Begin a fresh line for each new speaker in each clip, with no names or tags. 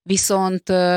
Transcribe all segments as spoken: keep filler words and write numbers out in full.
Viszont ö,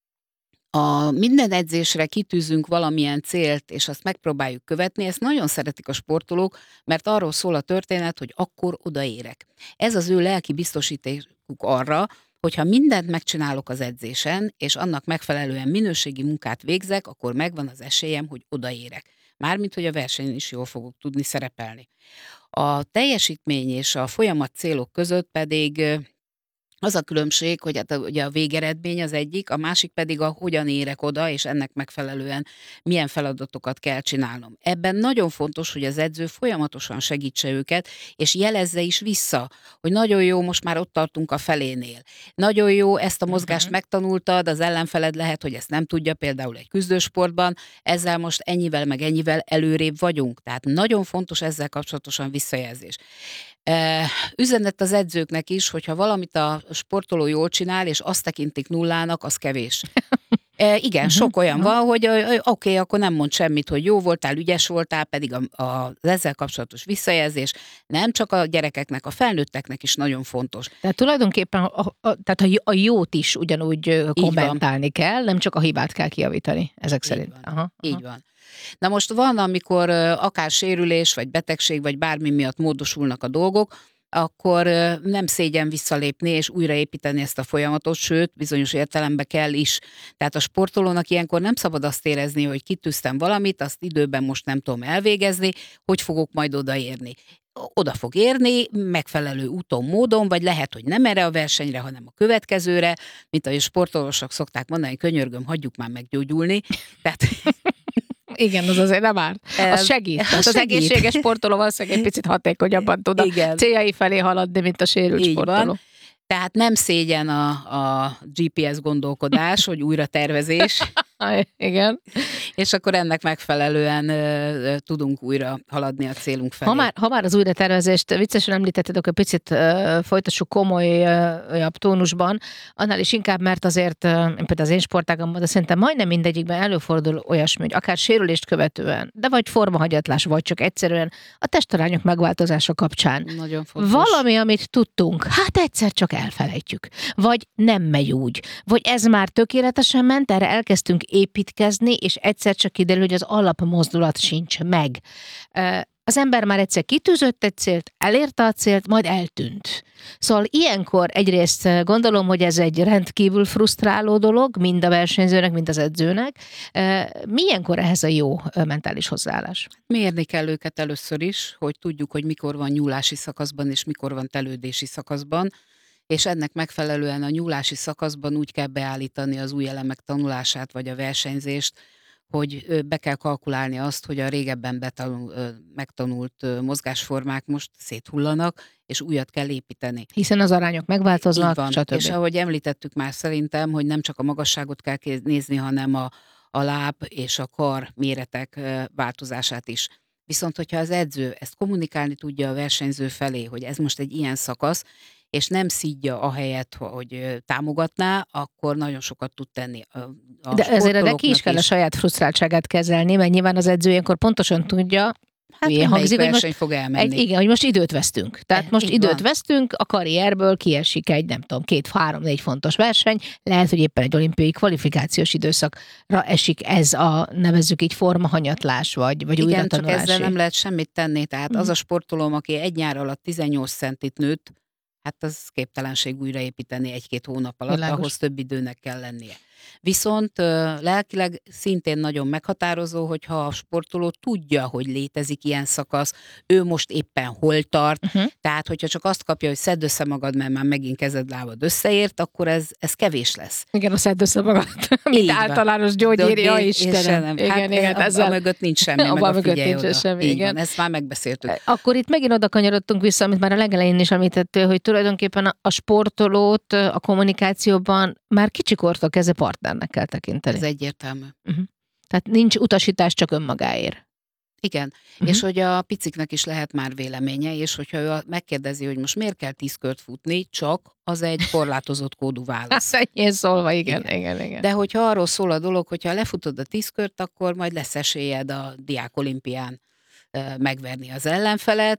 a minden edzésre kitűzünk valamilyen célt, és azt megpróbáljuk követni, ezt nagyon szeretik a sportolók, mert arról szól a történet, hogy akkor odaérek. Ez az ő lelki biztosítékuk arra, hogyha mindent megcsinálok az edzésen, és annak megfelelően minőségi munkát végzek, akkor megvan az esélyem, hogy odaérek. Mármint, hogy a versenyen is jól fogok tudni szerepelni. A teljesítmény és a folyamat célok között pedig ö, az a különbség, hogy hát a, ugye a végeredmény az egyik, a másik pedig a hogyan érek oda, és ennek megfelelően milyen feladatokat kell csinálnom. Ebben nagyon fontos, hogy az edző folyamatosan segítse őket, és jelezze is vissza, hogy nagyon jó, most már ott tartunk a felénél. Nagyon jó, ezt a mozgást
Uh-huh.
megtanultad, az ellenfeled lehet, hogy ezt nem tudja, például egy küzdősportban, ezzel most ennyivel meg ennyivel előrébb vagyunk. Tehát nagyon fontos ezzel kapcsolatosan visszajelzés. Eh, Üzenet az edzőknek is, hogyha valamit a sportoló jól csinál, és azt tekintik nullának, az kevés. E, igen,
Uh-huh.
sok olyan
Uh-huh.
van, hogy ö, ö, oké, okay, akkor nem mond semmit, hogy jó voltál, ügyes voltál, pedig a, a, az ezzel kapcsolatos visszajelzés nem csak a gyerekeknek, a felnőtteknek is nagyon fontos.
Tehát tulajdonképpen a, a, tehát a, jó- a jót is ugyanúgy ö,
van.
kommentálni kell, nem csak a hibát kell kijavítani, ezek
Így
szerint.
van.
Aha,
Így
aha.
van. Na most van, amikor ö, akár sérülés, vagy betegség, vagy bármi miatt módosulnak a dolgok, akkor ö, nem szégyen visszalépni és újraépíteni ezt a folyamatot, sőt, bizonyos értelemben kell is. Tehát a sportolónak ilyenkor nem szabad azt érezni, hogy kitűztem valamit, azt időben most nem tudom elvégezni, hogy fogok majd odaérni. Oda fog érni, megfelelő úton, módon, vagy lehet, hogy nem erre a versenyre, hanem a következőre, mint ahogy a sportolósok szokták mondani, könyörgöm, hagyjuk már meggyógyulni. Tehát
Igen, az azért nem árt. Az
Ez-
segít.
az
Tehát az
segít.
egészséges sportoló valószínűleg egy picit hatékonyabban tud a
Igen.
céljai felé haladni, mint a sérült
Így van.
sportoló.
Tehát nem szégyen a, a gé pé es gondolkodás, hogy újra tervezés,
Aj, igen.
és akkor ennek megfelelően ö, ö, tudunk újra haladni a célunk felé.
Ha már, ha már az újratervezést viccesen említetted, akkor picit uh, folytassuk komolyabb tónusban, annál is inkább, mert azért, uh, én például az én sportágomban, de szerintem majdnem mindegyikben előfordul olyasmi, hogy akár sérülést követően, de vagy formahagyatlás, vagy csak egyszerűen a testarányok megváltozása kapcsán.
Nagyon fontos.
Valami, amit tudtunk, hát egyszer csak elfelejtjük. Vagy nem megy úgy. Vagy ez már tökéletesen ment, erre elkezdtünk építkezni, és egyszer csak kiderül, hogy az alapmozdulat sincs meg. Ö, Az ember már egyszer kitűzött egy célt, elérte a célt, majd eltűnt. Szóval ilyenkor egyrészt gondolom, hogy ez egy rendkívül frusztráló dolog, mind a versenyzőnek, mind az edzőnek. Ö, Milyenkor ehhez a jó ö, mentális hozzáállás?
Mérni kell őket először is, hogy tudjuk, hogy mikor van nyúlási szakaszban, és mikor van telődési szakaszban, és ennek megfelelően a nyúlási szakaszban úgy kell beállítani az új elemek tanulását, vagy a versenyzést, hogy ö, be kell kalkulálni azt, hogy a régebben betanul, ö, megtanult ö, mozgásformák most széthullanak, és újat kell építeni.
Hiszen az arányok megváltoznak,
Így van.
stb.
És ahogy említettük már szerintem, hogy nem csak a magasságot kell ké- nézni, hanem a, a láb és a kar méretek ö, változását is. Viszont, hogyha az edző ezt kommunikálni tudja a versenyző felé, hogy ez most egy ilyen szakasz, és nem szidja ahelyett, hogy ö, támogatná, akkor nagyon sokat tud tenni a, a
De ezért neki is
sportolóknak
kell a saját frusztráltságát kezelni, mert nyilván az edző ilyenkor pontosan tudja,
Hát,
hülyén
hogy melyik
hangzik, hogy most
verseny fog elmenni.
egy, igen, hogy most időt vesztünk. Tehát
E,
most
így
időt
van.
vesztünk, a karrierből kiesik egy, nem tudom, két, három, négy fontos verseny, lehet, hogy éppen egy olimpiai kvalifikációs időszakra esik ez a, nevezzük így, formahanyatlás, vagy, vagy
Igen, csak
újratanulási.
ezzel nem lehet semmit tenni. Tehát
Mhm.
az a sportolóm, aki egy nyár alatt tizennyolc centit nőtt, hát az képtelenség újraépíteni egy-két hónap alatt,
Világos.
ahhoz több időnek kell lennie. Viszont ö, lelkileg szintén nagyon meghatározó, hogyha a sportoló tudja, hogy létezik ilyen szakasz, ő most éppen hol tart,
Uh-huh.
tehát hogyha csak azt kapja, hogy szedd össze magad, mert már megint kezed lábad összeért, akkor ez, ez kevés lesz.
Igen, a szedd össze magad, mint
Így van.
általános gyógyírja,
De- és
Istenem.
se nem.
Igen,
hát,
igen,
a,
ezzel...
a mögött nincs semmi, meg
Abban
a
mögött
figyelj
nincs
oda.
semmi,
Így
igen.
van, ezt már megbeszéltük.
Akkor itt megint oda kanyarodtunk vissza, amit már a legelején is említettél, hogy tulajdonképpen a- a sportolót a kommunikációban már kicsikortól kezdve partnernek kell tekinteni.
Ez egyértelmű.
Tehát nincs utasítás csak önmagáért.
Igen,
Mhm.
és hogy a piciknek is lehet már véleménye, és hogyha ő megkérdezi, hogy most miért kell tíz kört futni, csak az egy korlátozott kódú válasz.
Hát ennyien szólva, igen,
Igen.
igen, igen.
De hogyha arról szól a dolog, hogyha lefutod a tíz kört, akkor majd lesz esélyed a diák olimpián ö, megverni az ellenfelet,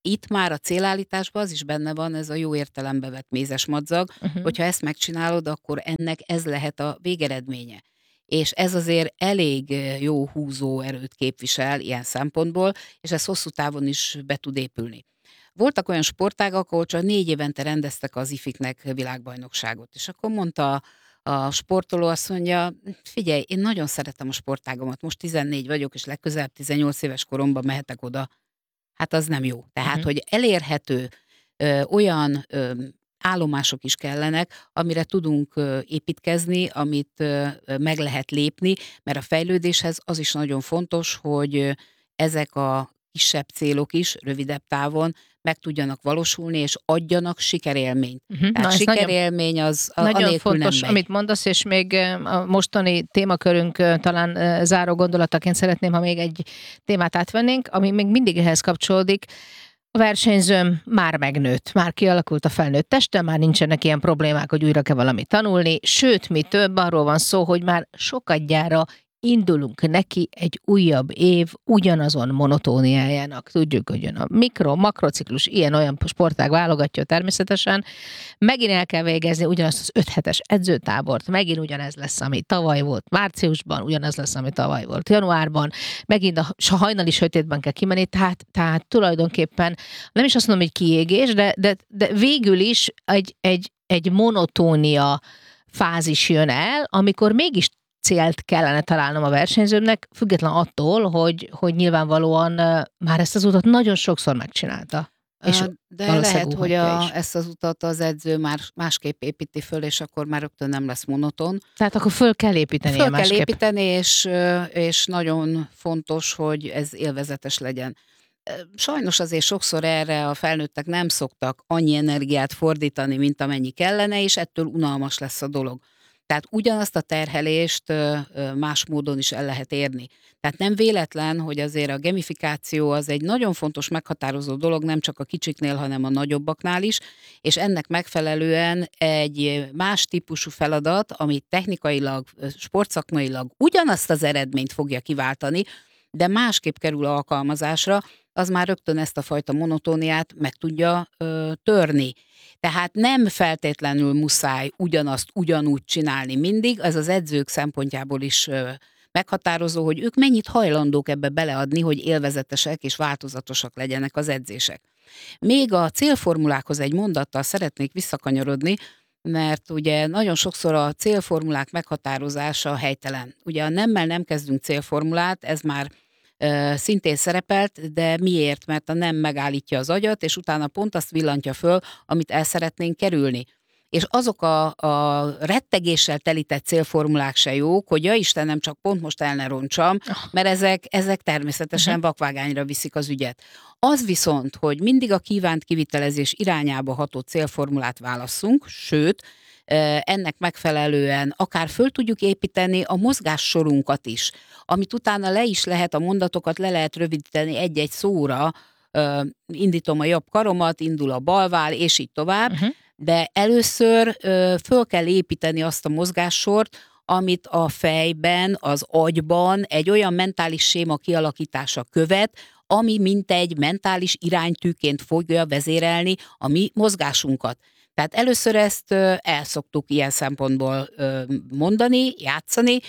itt már a célállításban az is benne van, ez a jó értelembe vett mézes madzag,
Uh-huh.
hogyha ezt megcsinálod, akkor ennek ez lehet a végeredménye. És ez azért elég jó húzó erőt képvisel ilyen szempontból, és ez hosszú távon is be tud épülni. Voltak olyan sportágak, ahol csak négy évente rendeztek az ifiknek világbajnokságot, és akkor mondta a sportoló, azt mondja, figyelj, én nagyon szeretem a sportágomat, most tizennégy vagyok, és legközelebb tizennyolc éves koromban mehetek oda. Hát az nem jó. Tehát,
Uh-huh.
hogy elérhető ö, olyan ö, állomások is kellenek, amire tudunk ö, építkezni, amit ö, meg lehet lépni, mert a fejlődéshez az is nagyon fontos, hogy ö, ezek a kisebb célok is rövidebb távon meg tudjanak valósulni, és adjanak sikerélményt.
Uh-huh.
Tehát
Na, ez nagyon,
sikerélmény az a,
nagyon
anélkül nem
fontos,
megy.
amit mondasz, és még ö, a mostani témakörünk ö, talán ö, záró gondolataként szeretném, ha még egy témát átvennénk, ami még mindig ehhez kapcsolódik. A versenyzőm már megnőtt, már kialakult a felnőtt teste, már nincsenek ilyen problémák, hogy újra kell valamit tanulni, sőt, mi több, arról van szó, hogy már sokadjára indulunk neki egy újabb év ugyanazon monotóniájának. Tudjuk, hogy jön a mikro, makrociklus, ilyen-olyan sportág válogatja természetesen. Megint el kell végezni ugyanazt az öt hetes edzőtábort, megint ugyanez lesz, ami tavaly volt márciusban, ugyanaz lesz, ami tavaly volt januárban, megint a hajnali sötétben kell kimenni, tehát, tehát tulajdonképpen nem is azt mondom, hogy kiégés, de, de, de végül is egy, egy, egy monotónia fázis jön el, amikor mégis célt kellene találnom a versenyzőmnek, független attól, hogy, hogy nyilvánvalóan uh, már ezt az utat nagyon sokszor megcsinálta. És
de lehet, hogy a, ezt az utat az edző már másképp építi föl, és akkor már rögtön nem lesz monoton.
Tehát akkor föl kell építeni.
Föl kell
másképp.
építeni, és, és nagyon fontos, hogy ez élvezetes legyen. Sajnos azért sokszor erre a felnőttek nem szoktak annyi energiát fordítani, mint amennyi kellene, és ettől unalmas lesz a dolog. Tehát ugyanazt a terhelést más módon is el lehet érni. Tehát nem véletlen, hogy azért a gamifikáció az egy nagyon fontos meghatározó dolog, nem csak a kicsiknél, hanem a nagyobbaknál is, és ennek megfelelően egy más típusú feladat, ami technikailag, sportszakmailag ugyanazt az eredményt fogja kiváltani, de másképp kerül alkalmazásra, az már rögtön ezt a fajta monotóniát meg tudja ö, törni. Tehát nem feltétlenül muszáj ugyanazt ugyanúgy csinálni mindig, ez az edzők szempontjából is ö, meghatározó, hogy ők mennyit hajlandók ebbe beleadni, hogy élvezetesek és változatosak legyenek az edzések. Még a célformulákhoz egy mondattal szeretnék visszakanyarodni, mert ugye nagyon sokszor a célformulák meghatározása helytelen. Ugye a nemmel nem kezdünk célformulát, ez már ö, szintén szerepelt, de miért? Mert a nem megállítja az agyat, és utána pont azt villantja föl, amit el szeretnénk kerülni. És azok a, a rettegéssel telített célformulák se jók, hogy ja Istenem, csak pont most el ne roncsam, mert ezek, ezek természetesen uh-huh. vakvágányra viszik az ügyet. Az viszont, hogy mindig a kívánt kivitelezés irányába ható célformulát válasszunk, sőt, ennek megfelelően akár föl tudjuk építeni a mozgássorunkat is, amit utána le is lehet, a mondatokat le lehet rövidíteni egy-egy szóra, indítom a jobb karomat, indul a balvál, és így tovább, uh-huh. de először ö, föl kell építeni azt a mozgássort, amit a fejben, az agyban egy olyan mentális séma kialakítása követ, ami mint egy mentális iránytűként fogja vezérelni a mi mozgásunkat. Tehát először ezt ö, el szoktuk ilyen szempontból ö, mondani, játszani,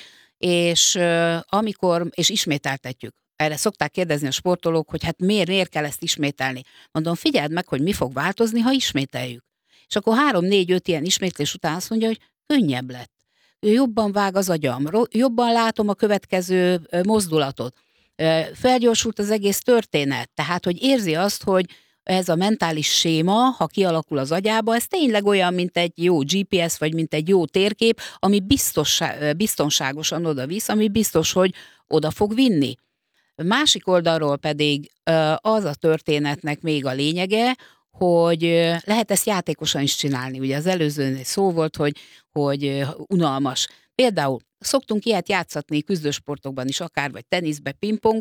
és ö, amikor, és ismételtetjük. Erre szokták kérdezni a sportolók, hogy hát miért, miért kell ezt ismételni. Mondom, figyeld meg, hogy mi fog változni, ha ismételjük. És akkor három, négy, öt ilyen ismétlés után azt mondja, hogy könnyebb lett. Jobban vág az agyam, jobban látom a következő mozdulatot. Felgyorsult az egész történet. Tehát, hogy érzi azt, hogy ez a mentális séma, ha kialakul az agyába, ez tényleg olyan, mint egy jó gé pé es, vagy mint egy jó térkép, ami biztos, biztonságosan oda visz, ami biztos, hogy oda fog vinni. Másik oldalról pedig az a történetnek még a lényege, hogy lehet ezt játékosan is csinálni. Ugye az előzőnél szó volt, hogy, hogy unalmas. Például szoktunk ilyet játszatni küzdősportokban is, akár vagy teniszbe, pingpongba,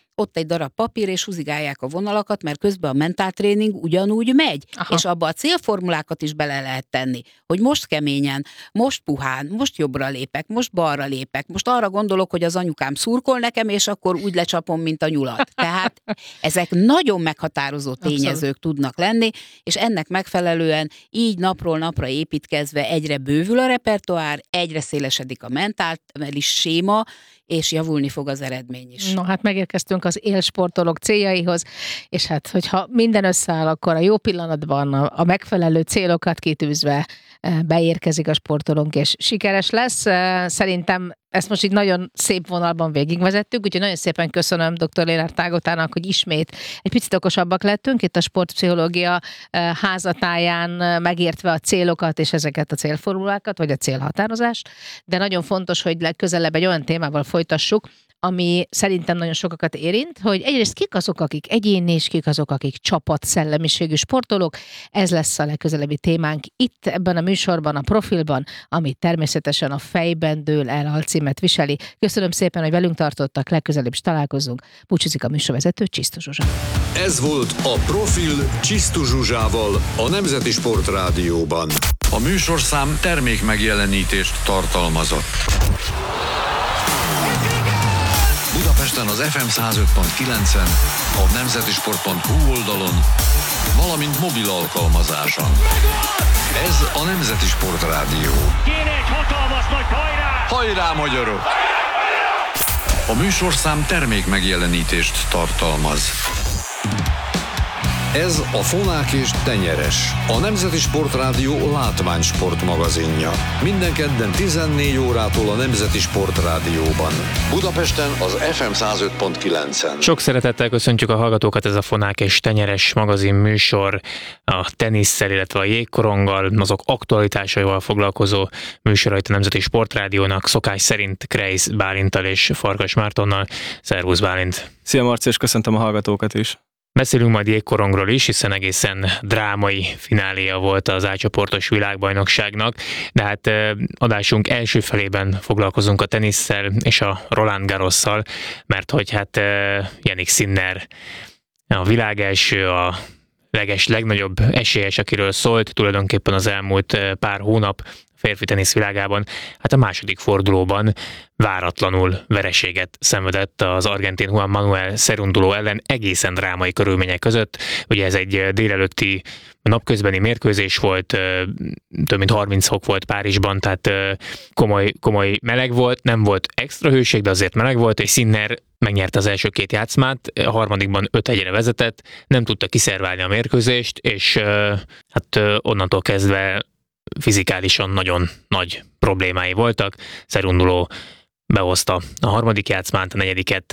ott egy darab papír, és húzigálják a vonalakat, mert közben a mentáltréning ugyanúgy megy, Aha. és abba a célformulákat is bele lehet tenni, hogy most keményen, most puhán, most jobbra lépek, most balra lépek, most arra gondolok, hogy az anyukám szurkol nekem, és akkor úgy lecsapom, mint a nyulat. Tehát ezek nagyon meghatározó tényezők Abszolút. Tudnak lenni, és ennek megfelelően így napról napra építkezve egyre bővül a repertoár, egyre szélesedik a mentális séma, és javulni fog az eredmény is.
No, hát megérkeztünk az élsportolók céljaihoz, és hát, hogyha minden összeáll, akkor a jó pillanatban a, a megfelelő célokat kitűzve beérkezik a sportolónk, és sikeres lesz. Szerintem ezt most így nagyon szép vonalban végigvezettük, úgyhogy nagyon szépen köszönöm dr. Lénárd Ágotának, hogy ismét egy picit okosabbak lettünk itt a sportpszichológia házatáján, megértve a célokat és ezeket a célformulákat, vagy a célhatározást, de nagyon fontos, hogy legközelebb egy olyan témával folytassuk, ami szerintem nagyon sokakat érint, hogy egyrészt kik azok, akik egyéni, és kik azok, akik csapat szellemiségű sportolók. Ez lesz a legközelebbi témánk itt ebben a műsorban, a Profilban, ami természetesen a Fejben dől el alcímet viseli. Köszönöm szépen, hogy velünk tartottak, legközelebb is találkozunk. Búcsúzik a műsorvezető, Csisztus Zsuzsa.
Ez volt a Profil Csisztus Zsuzsával a Nemzeti Sport Rádióban. A műsorszám termékmegjelenítést tartalmazott. Budapesten az ef em száz öt pont kilencen, a nemzetisport pont hu oldalon, valamint mobil alkalmazáson. Ez a Nemzeti Sport Rádió.
Kéne egy hatalmas nagy hajrá!
Hajrá, magyarok! A műsorszám termékmegjelenítést tartalmaz. Ez a Fonák és Tenyeres, a Nemzeti Sport Rádió látványsport magazinja. Minden kedden tizennégy órától a Nemzeti Sport Rádióban. Budapesten az ef em száz öt pont kilencen.
Sok szeretettel köszöntjük a hallgatókat, ez a Fonák és Tenyeres magazin műsor a tenisszel, illetve a jégkoronggal, azok aktualitásaival foglalkozó műsora itt a Nemzeti Sport Rádiónak, szokás szerint Kreisz Bálinttal és Farkas Mártonnal. Szervusz Bálint!
Szia Marci, és köszöntöm a hallgatókat is!
Beszélünk majd jégkorongról is, hiszen egészen drámai fináléja volt az A-csoportos világbajnokságnak, de hát adásunk első felében foglalkozunk a tenisszel és a Roland Garrosszal, mert hogy hát Jannik Sinner a világ első, a leges, legnagyobb esélyes, akiről szólt tulajdonképpen az elmúlt pár hónap férfi tenisz világában, hát a második fordulóban váratlanul vereséget szenvedett az argentin Juan Manuel Cerúndolo ellen egészen drámai körülmények között. Ugye ez egy délelőtti napközbeni mérkőzés volt, több mint harminc fok volt Párizsban, tehát komoly, komoly meleg volt, nem volt extra hőség, de azért meleg volt, és Sinner megnyerte az első két játszmát, a harmadikban öt egyre vezetett, nem tudta kiszerválni a mérkőzést, és hát onnantól kezdve fizikálisan nagyon nagy problémái voltak. Cerúndolo behozta a harmadik játszmát, a negyediket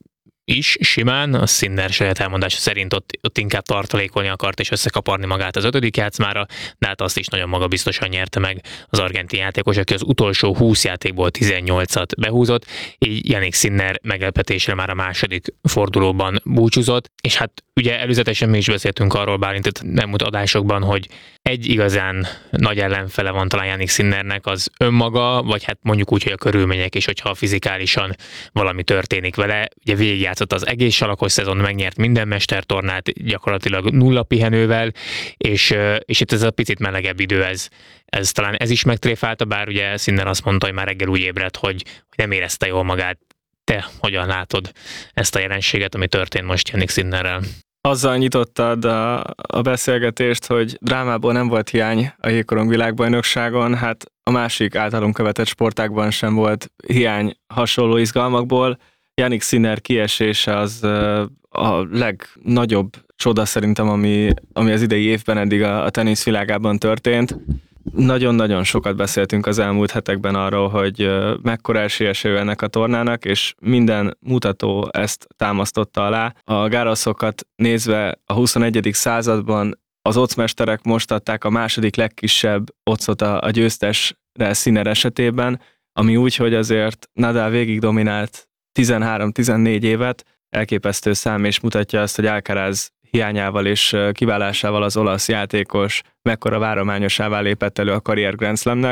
is simán, a Sinner saját elmondása szerint ott, ott inkább tartalékolni akart és összekaparni magát az ötödik játszmára, de hát azt is nagyon magabiztosan nyerte meg az argentin játékos, aki az utolsó húsz játékból tizennyolcat behúzott, így Jannik Sinner meglepetésre már a második fordulóban búcsúzott, és hát ugye előzetesen mi is beszéltünk arról Bálint elmúlt adásokban, hogy egy igazán nagy ellenfele van talán Jannik Sinnernek az önmaga, vagy hát mondjuk úgy, hogy a körülmények is, hogyha fizikálisan valami történik vele. Ugye végigjátszott az egész salakos szezon, megnyert minden mestertornát gyakorlatilag nulla pihenővel, és, és itt ez a picit melegebb idő, ez, ez talán ez is megtréfálta, bár ugye Sinner azt mondta, hogy már reggel úgy ébredt, hogy, hogy nem érezte jól magát. Te hogyan látod ezt a jelenséget, ami történt most Jannik Sinnerrel?
Azzal nyitottad a, a beszélgetést, hogy drámából nem volt hiány a jégkorong világbajnokságon, hát a másik általunk követett sportágban sem volt hiány hasonló izgalmakból. Jannik Sinner kiesése az a legnagyobb csoda szerintem, ami, ami az idei évben eddig a, a tenisz világában történt. Nagyon-nagyon sokat beszéltünk az elmúlt hetekben arról, hogy mekkora esélyese ő ennek a tornának, és minden mutató ezt támasztotta alá. A Garrossokat nézve a huszonegyedik században az ocmesterek most adták a második legkisebb occot a, a győztesre Sinner esetében, ami úgy, hogy azért Nadal végig dominált tizenhárom-tizennégy évet, elképesztő szám, és mutatja azt, hogy Alcaraz hiányával és kiválásával az olasz játékos mekkora várományosává lépett elő a karrier Grand Slamnek,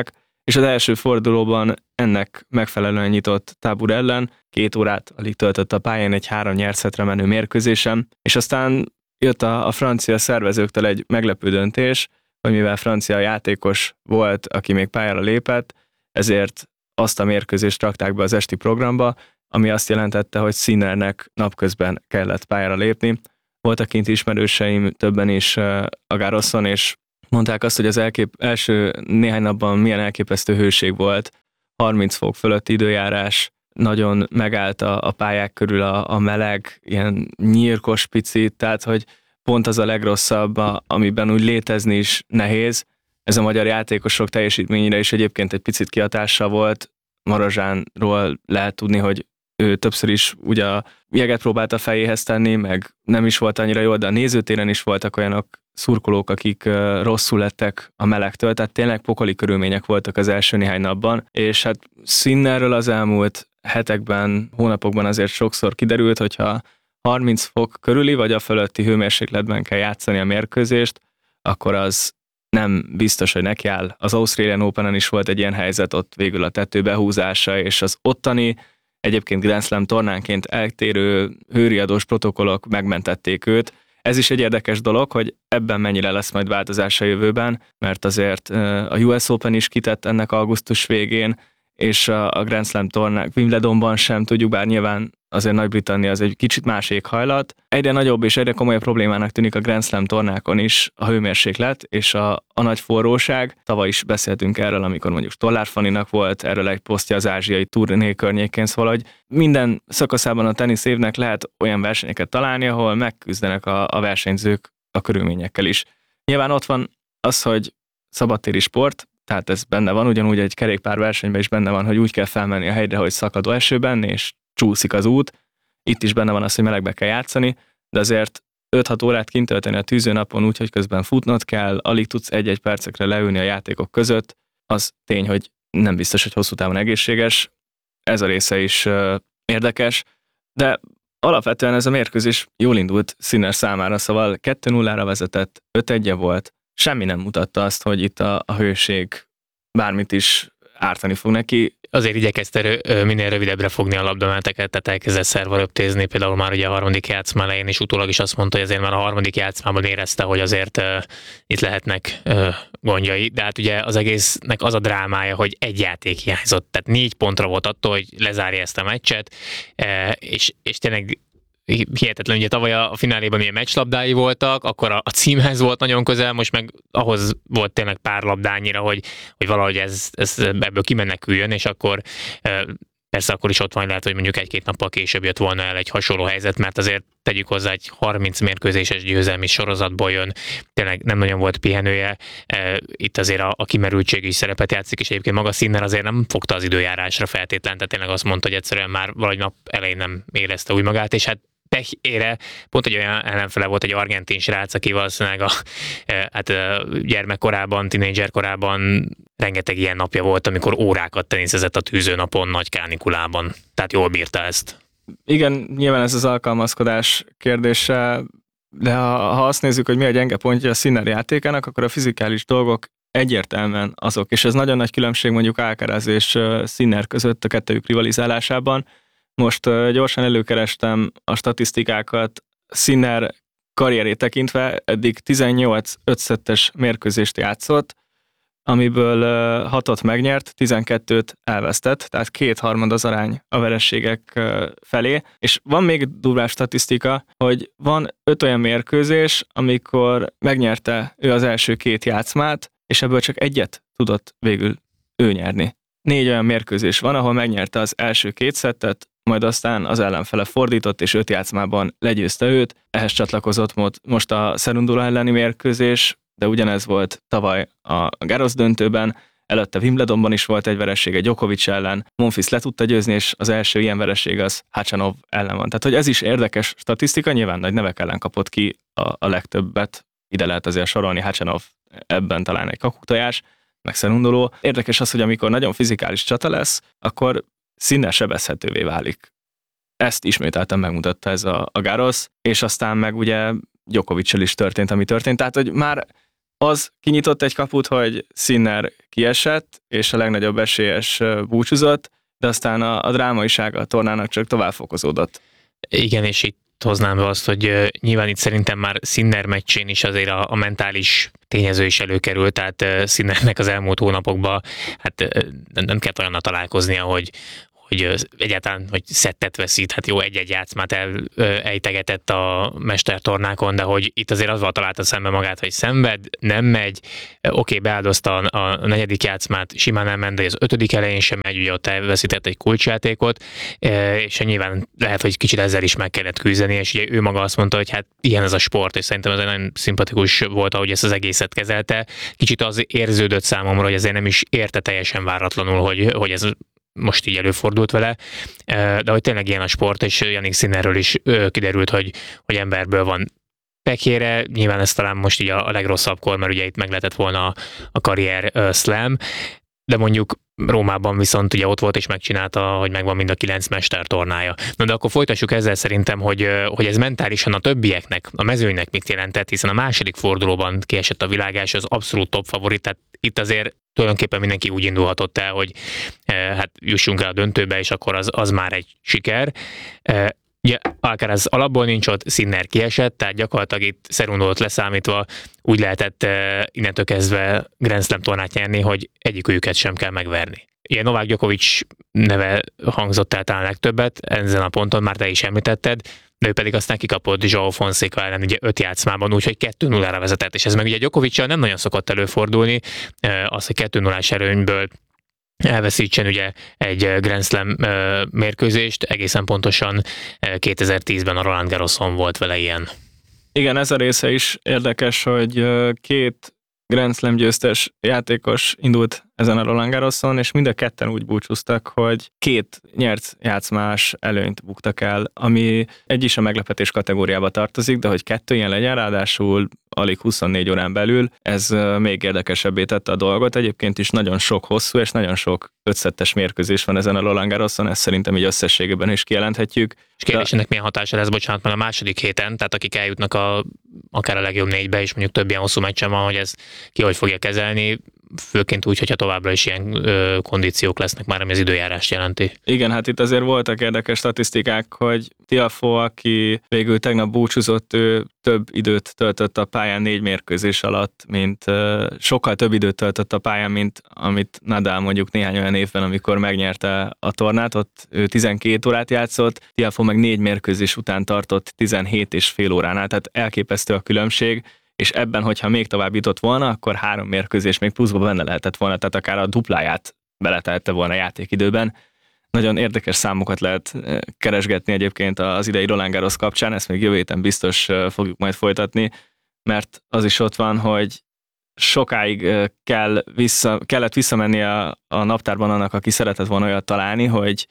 és az első fordulóban ennek megfelelően nyitott Tábor ellen, két órát alig töltött a pályán egy három nyert szettre menő mérkőzésem, és aztán jött a, a francia szervezőktől egy meglepő döntés, hogy mivel francia játékos volt, aki még pályára lépett, ezért azt a mérkőzést rakták be az esti programba, ami azt jelentette, hogy Sinnernek napközben kellett pályára lépni. Voltak kint ismerőseim, többen is a Garroson, és mondták azt, hogy az elkép, első néhány napban milyen elképesztő hőség volt, harminc fok fölötti időjárás, nagyon megállt a, a pályák körül a, a meleg, ilyen nyírkos picit, tehát hogy pont az a legrosszabb, a, amiben úgy létezni is nehéz. Ez a magyar játékosok teljesítményére is egyébként egy picit kihatással volt. Marozsánról lehet tudni, hogy ő többször is ugye a jeget próbálta fejéhez tenni, meg nem is volt annyira jó, de a nézőtéren is voltak olyanok szurkolók, akik rosszul lettek a melegtől, tehát tényleg pokoli körülmények voltak az első néhány napban, és hát Sinnerről az elmúlt hetekben, hónapokban azért sokszor kiderült, hogyha harminc fok körüli vagy a fölötti hőmérsékletben kell játszani a mérkőzést, akkor az nem biztos, hogy nekiáll. Az Australian Openen is volt egy ilyen helyzet, ott végül a tető behúzása, és az ottani egyébként Grand Slam tornánként eltérő hőriadós protokollok megmentették őt. Ez is egy érdekes dolog, hogy ebben mennyire lesz majd változás a jövőben, mert azért a U S Open is kitett ennek augusztus végén, és a Grand Slam tornák Wimbledonban sem tudjuk, bár nyilván azért Nagy-Britannia az egy kicsit más éghajlat. Egyre nagyobb és egyre komolyabb problémának tűnik a Grand Slam tornákon is a hőmérséklet és a, a nagy forróság. Tavaly is beszéltünk erről, amikor mondjuk Stollár Fanninak volt erről egy posztja az ázsiai turné környékén, szóval, hogy minden szakaszában a tenisz évnek lehet olyan versenyeket találni, ahol megküzdenek a, a versenyzők a körülményekkel is. Nyilván ott van az, hogy szabadtéri sport, tehát ez benne van, ugyanúgy egy kerékpárversenyben is benne van, hogy úgy kell felmenni a hegyre, hogy szakadó esőben, és csúszik az út. Itt is benne van az, hogy melegbe kell játszani, de azért öt-hat órát kint tölteni a tűzőnapon úgy, hogy közben futnod kell, alig tudsz egy-egy percekre leülni a játékok között, az tény, hogy nem biztos, hogy hosszú távon egészséges. Ez a része is uh, érdekes, de alapvetően ez a mérkőzés jól indult Sinner számára, szóval kettő nullára vezetett, öt egy volt, semmi nem mutatta azt, hogy itt a, a hőség bármit is ártani fog neki.
Azért igyekezte minél rövidebbre fogni a labdameneteket, tehát elkezdett szerva röptézni, például már ugye a harmadik játszma elején, és utólag is azt mondta, hogy azért már a harmadik játszmában érezte, hogy azért uh, itt lehetnek uh, gondjai, de hát ugye az egésznek az a drámája, hogy egy játék hiányzott, tehát négy pontra volt attól, hogy lezárja ezt a meccset, uh, és, és tényleg hihetetlen, ugye tavaly a fináléban milyen meccslabdái voltak, akkor a, a címhez volt nagyon közel, most meg ahhoz volt tényleg pár labdányira, hogy, hogy valahogy ez, ez ebből kimeneküljön, és akkor persze akkor is ott van, lehet, hogy mondjuk egy-két nappal később jött volna el egy hasonló helyzet, mert azért tegyük hozzá, egy harminc mérkőzéses győzelmi sorozatból jön, tényleg nem nagyon volt pihenője, itt azért a, a kimerültség is szerepet játszik, és egyébként maga Sinner azért nem fogta az időjárásra feltétlen, tehát tényleg azt mondta, hogy egyszerűen már valahogy nap elején nem érezte úgy magát, és hát pehére, pont egy olyan ellenfele volt, egy argentin srác, aki valószínűleg a hát, gyermekkorában, tínédzserkorában rengeteg ilyen napja volt, amikor órákat teniszezett a tűzőnapon, nagy kánikulában. Tehát jól bírta ezt.
Igen, nyilván ez az alkalmazkodás kérdése, de ha, ha azt nézzük, hogy mi a gyenge pontja a Sinner játékának, akkor a fizikális dolgok egyértelműen azok, és ez nagyon nagy különbség mondjuk Alcaraz és Sinner között a kettőjük rivalizálásában. Most uh, gyorsan előkerestem a statisztikákat, Sinner karrierét tekintve eddig tizennyolc ötszettes mérkőzést játszott, amiből uh, hatot megnyert, tizenkettőt elvesztett, tehát kétharmad az arány a vereségek uh, felé, és van még durvább statisztika, hogy van öt olyan mérkőzés, amikor megnyerte ő az első két játszmát, és ebből csak egyet tudott végül ő nyerni. Négy olyan mérkőzés van, ahol megnyerte az első két szettet, majd aztán az ellenfele fordított, és öt játszmában legyőzte őt. Ehhez csatlakozott most a Cerundolo elleni mérkőzés, de ugyanez volt tavaly a Garros döntőben, előtte Wimbledonban is volt egy veressége Djokovic ellen, Monfils le tudta győzni, és az első ilyen vereség az Khachanov ellen van. Tehát, hogy ez is érdekes statisztika, nyilván nagy nevek ellen kapott ki a, a legtöbbet, ide lehet azért sorolni, Khachanov ebben talán egy kakuktojás, meg Cerundolo. Érdekes az, hogy amikor nagyon fizikális csata lesz, akkor Sinner sebezhetővé válik. Ezt ismételten megmutatta ez a, a Garros, és aztán meg ugye Djokoviccal is történt, ami történt. Tehát, hogy már Az kinyitott egy kaput, hogy Sinner kiesett, és a legnagyobb esélyes búcsúzott, de aztán a, a drámaisága a tornának csak tovább fokozódott.
Igen, és itt hoznám be azt, hogy uh, nyilván itt szerintem már Sinner meccsén is azért a, a mentális tényező is előkerült, tehát uh, Sinnernek az elmúlt hónapokban hát uh, nem, nem kellett olyannal találkoznia, hogy hogy egyáltalán, hogy szettet veszít, hát jó, egy-egy játszmát elejtegetett a mestertornákon, de hogy itt azért azzal találta szembe magát, hogy szenved, nem megy, oké, okay, beáldozta a negyedik játszmát, simán nem ment, de az ötödik elején sem megy, ugye ott elveszített egy kulcsjátékot, és nyilván lehet, hogy kicsit ezzel is meg kellett küzdeni, és ugye ő maga azt mondta, hogy hát ilyen ez a sport, és szerintem ez nagyon szimpatikus volt, ahogy ezt az egészet kezelte. Kicsit az érződött számomra, hogy ezért nem is érte teljesen váratlanul, hogy, hogy ez most így előfordult vele, de hogy tényleg ilyen a sport, és Jannik Sinnerről is kiderült, hogy, hogy emberből van pekjére, nyilván ez talán most így a legrosszabbkor, mert ugye itt meg lehetett volna a karrier slam, de mondjuk Rómában viszont ugye ott volt és megcsinálta, hogy megvan mind a kilenc mestertornája. Na de akkor folytassuk ezzel szerintem, hogy, hogy ez mentálisan a többieknek, a mezőnynek mit jelentett, hiszen a második fordulóban kiesett a világás, az abszolút top favorit, tehát itt azért tulajdonképpen mindenki úgy indulhatott el, hogy eh, hát jussunk el a döntőbe, és akkor az, az már egy siker. Eh, ugye Alcaraz alapból nincs ott, Sinner kiesett, tehát gyakorlatilag itt Cerundót leszámítva úgy lehetett eh, innentől kezdve Grand Slam tornát nyerni, hogy egyikőjüket sem kell megverni. Ilyen Novák Djokovic neve hangzott el talán legtöbbet, ezen a ponton már te is említetted, de ő pedig aztán kikapott João Fonseca ellen ugye öt játszmában, úgyhogy kettő nullára vezetett, és ez meg ugye Djokoviccal nem nagyon szokott előfordulni, az, hogy kettő nullás erőnyből elveszítsen ugye egy Grand Slam mérkőzést, egészen pontosan kétezer-tízben a Roland Garroson volt vele ilyen.
Igen, ez a része is érdekes, hogy két Grand Slam győztes játékos indult ezen a Roland Garroson, és mind a ketten úgy búcsúztak, hogy két nyert játszmás előnyt buktak el, ami egy is a meglepetés kategóriába tartozik, de hogy kettő ilyen legyen, ráadásul alig huszonnégy órán belül, ez még érdekesebbé tette a dolgot. Egyébként is nagyon sok hosszú és nagyon sok ötszettes mérkőzés van ezen a Roland Garroson, ezt szerintem így összességében is kijelenthetjük.
És kérdésének milyen hatása lesz, bocsánat, meg a második héten, tehát akik eljutnak a, akár a legjobb négybe, és mondjuk több ilyen hosszú meccsen van, hogy ez ki hogy fogja kezelni, főként úgy, hogyha továbbra is ilyen ö, kondíciók lesznek már, ami az időjárást jelenti.
Igen, hát itt azért voltak érdekes statisztikák, hogy Tiafoe, aki végül tegnap búcsúzott, ő több időt töltött a pályán négy mérkőzés alatt, mint ö, sokkal több időt töltött a pályán, mint amit Nadal mondjuk néhány olyan évben, amikor megnyerte a tornát, ott ő tizenkét órát játszott, Tiafoe meg négy mérkőzés után tartott tizenhét és fél óránál, tehát elképesztő a különbség, és ebben, hogyha még tovább jutott volna, akkor három mérkőzés még pluszban benne lehetett volna, tehát akár a dupláját beletehette volna a játékidőben. Nagyon érdekes számokat lehet keresgetni egyébként az idei Roland Garros kapcsán, ezt még jövő héten biztos fogjuk majd folytatni, mert az is ott van, hogy sokáig kell vissza, kellett visszamenni a, a naptárban annak, aki szeretett volna olyat találni, hogy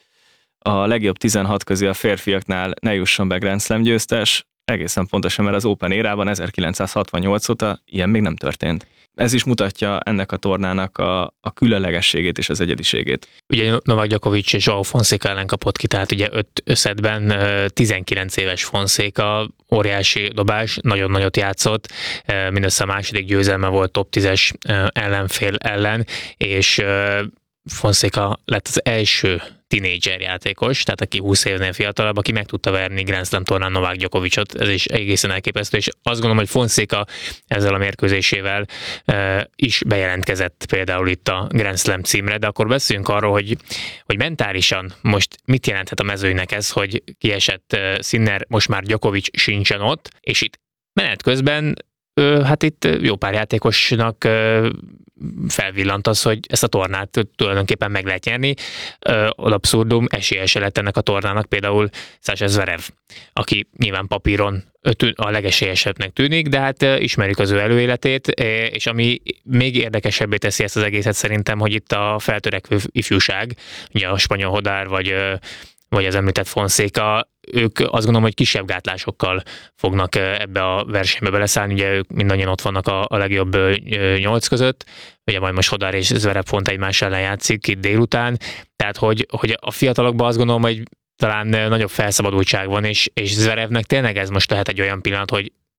a legjobb tizenhat közé a férfiaknál ne jusson be Grand Slam győztes, egészen pontosan, mert az Open érában ezerkilencszázhatvannyolc óta ilyen még nem történt. Ez is mutatja ennek a tornának a, a különlegességét és az egyediségét.
Ugye Novák Djokovic és João Fonseca ellen kapott ki, tehát ugye öt összetben tizenkilenc éves Fonseca, óriási dobás, nagyon nagyot játszott, mindössze a második győzelme volt top tízes ellenfél ellen, és Fonseca lett az első tínédzser játékos, tehát aki húsz évnél fiatalabb, aki meg tudta verni Grand Slam tornán Novák Djokovicot, ez is egészen elképesztő, és azt gondolom, hogy Fonseca ezzel a mérkőzésével e, is bejelentkezett például itt a Grand Slam címre, de akkor beszéljünk arról, hogy, hogy mentálisan most mit jelenthet a mezőnynek ez, hogy kiesett e, Sinner, most már Djokovic sincsen ott, és itt menet közben Ö, hát itt jó pár játékosnak ö, felvillant az, hogy ezt a tornát tulajdonképpen meg lehet nyerni. Ad abszurdum esélyese lett ennek a tornának például Sasha Zverev, aki nyilván papíron a legesélyesebbnek tűnik, de hát ismerjük az ő előéletét, és ami még érdekesebbé teszi ezt az egészet szerintem, hogy itt a feltörekvő ifjúság, ugye a spanyol Hodár vagy vagy az említett Fonseca, ők azt gondolom, hogy kisebb gátlásokkal fognak ebbe a versenybe beleszállni, ugye ők mindannyian ott vannak a, a legjobb nyolc között, ugye majd most Hodár és Zverev pont egymás ellen játszik itt délután, tehát hogy, hogy a fiatalokban azt gondolom, hogy talán nagyobb felszabadultság van, és, és Zverevnek tényleg ez most lehet egy olyan pillanat, hogy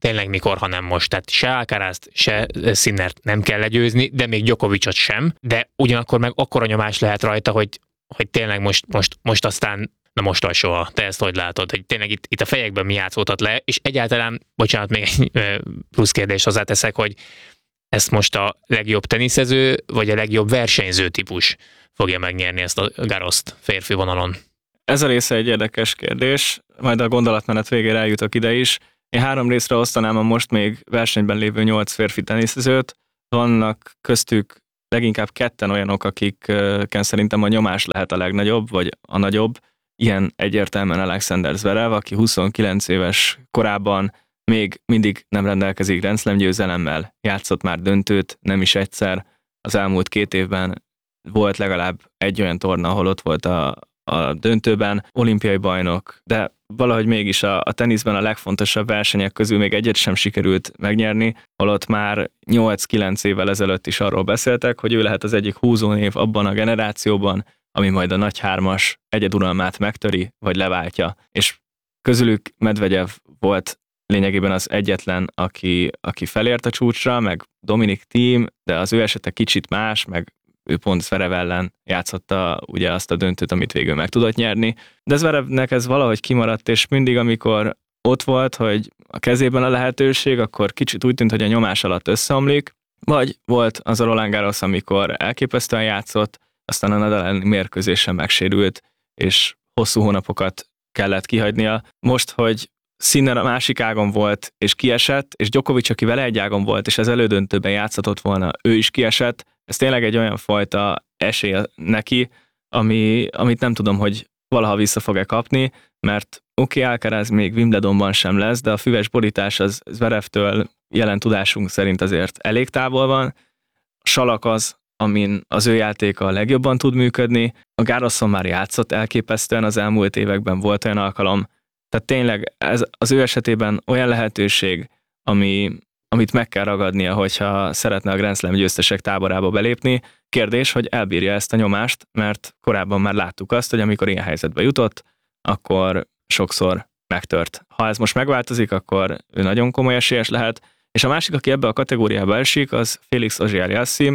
tényleg mikor, ha nem most. Tehát se Alcarazt, se Sinnert nem kell legyőzni, de még Djokovicot sem, de ugyanakkor meg akkora nyomás lehet rajta, hogy, hogy tényleg most, most, most aztán na most vagy soha. Te ezt hogy látod, hogy tényleg itt, itt a fejekben mi játszódhat le, és egyáltalán, bocsánat, még egy plusz kérdést hozzáteszek, hogy ezt most a legjobb teniszező, vagy a legjobb versenyző típus fogja megnyerni ezt a Garrost férfi vonalon?
Ez a része egy érdekes kérdés, majd a gondolatmenet végére eljutok ide is. Én három részre osztanám a most még versenyben lévő nyolc férfi teniszezőt. Vannak köztük leginkább ketten olyanok, akikken szerintem a nyomás lehet a legnagyobb, vagy a nagyobb. Ilyen egyértelműen Alexander Zverev, aki huszonkilenc éves korában még mindig nem rendelkezik Grand Slam győzelemmel, játszott már döntőt, nem is egyszer. Az elmúlt két évben volt legalább egy olyan torna, ahol ott volt a, a döntőben, olimpiai bajnok, de valahogy mégis a, a teniszben a legfontosabb versenyek közül még egyet sem sikerült megnyerni, holott már nyolc-kilenc évvel ezelőtt is arról beszéltek, hogy ő lehet az egyik húzónév abban a generációban, ami majd a nagy hármas egyeduralmát megtöri, vagy leváltja. És közülük Medvegyev volt lényegében az egyetlen, aki, aki felért a csúcsra, meg Dominic Thiem, de az ő esete kicsit más, meg ő pont Zverev ellen játszotta ugye azt a döntőt, amit végül meg tudott nyerni. De Zverevnek ez valahogy kimaradt, és mindig, amikor ott volt, hogy a kezében a lehetőség, akkor kicsit úgy tűnt, hogy a nyomás alatt összeomlik, vagy volt az a Roland Garros, amikor elképesztően játszott, aztán a Nadal elleni mérkőzésen megsérült, és hosszú hónapokat kellett kihagynia. Most, hogy Sinner a másik ágon volt, és kiesett, és Djokovic, aki vele egy ágon volt, és az elődöntőben játszhatott volna, ő is kiesett. Ez tényleg egy olyan fajta esély neki, ami, amit nem tudom, hogy valaha vissza fog-e kapni, mert oké, okay, Alcaraz még Wimbledonban sem lesz, de a füves borítás az Zverevtől jelen tudásunk szerint azért elég távol van. A salak az, amin az ő játéka a legjobban tud működni. A Garroson már játszott elképesztően az elmúlt években, volt olyan alkalom. Tehát tényleg ez az ő esetében olyan lehetőség, ami, amit meg kell ragadnia, hogyha szeretne a Grand Slam győztesek táborába belépni. Kérdés, hogy elbírja ezt a nyomást, mert korábban már láttuk azt, hogy amikor ilyen helyzetbe jutott, akkor sokszor megtört. Ha ez most megváltozik, akkor ő nagyon komoly esélyes lehet. És a másik, aki ebbe a kategóriába esik, az Felix Auger-Aliassime,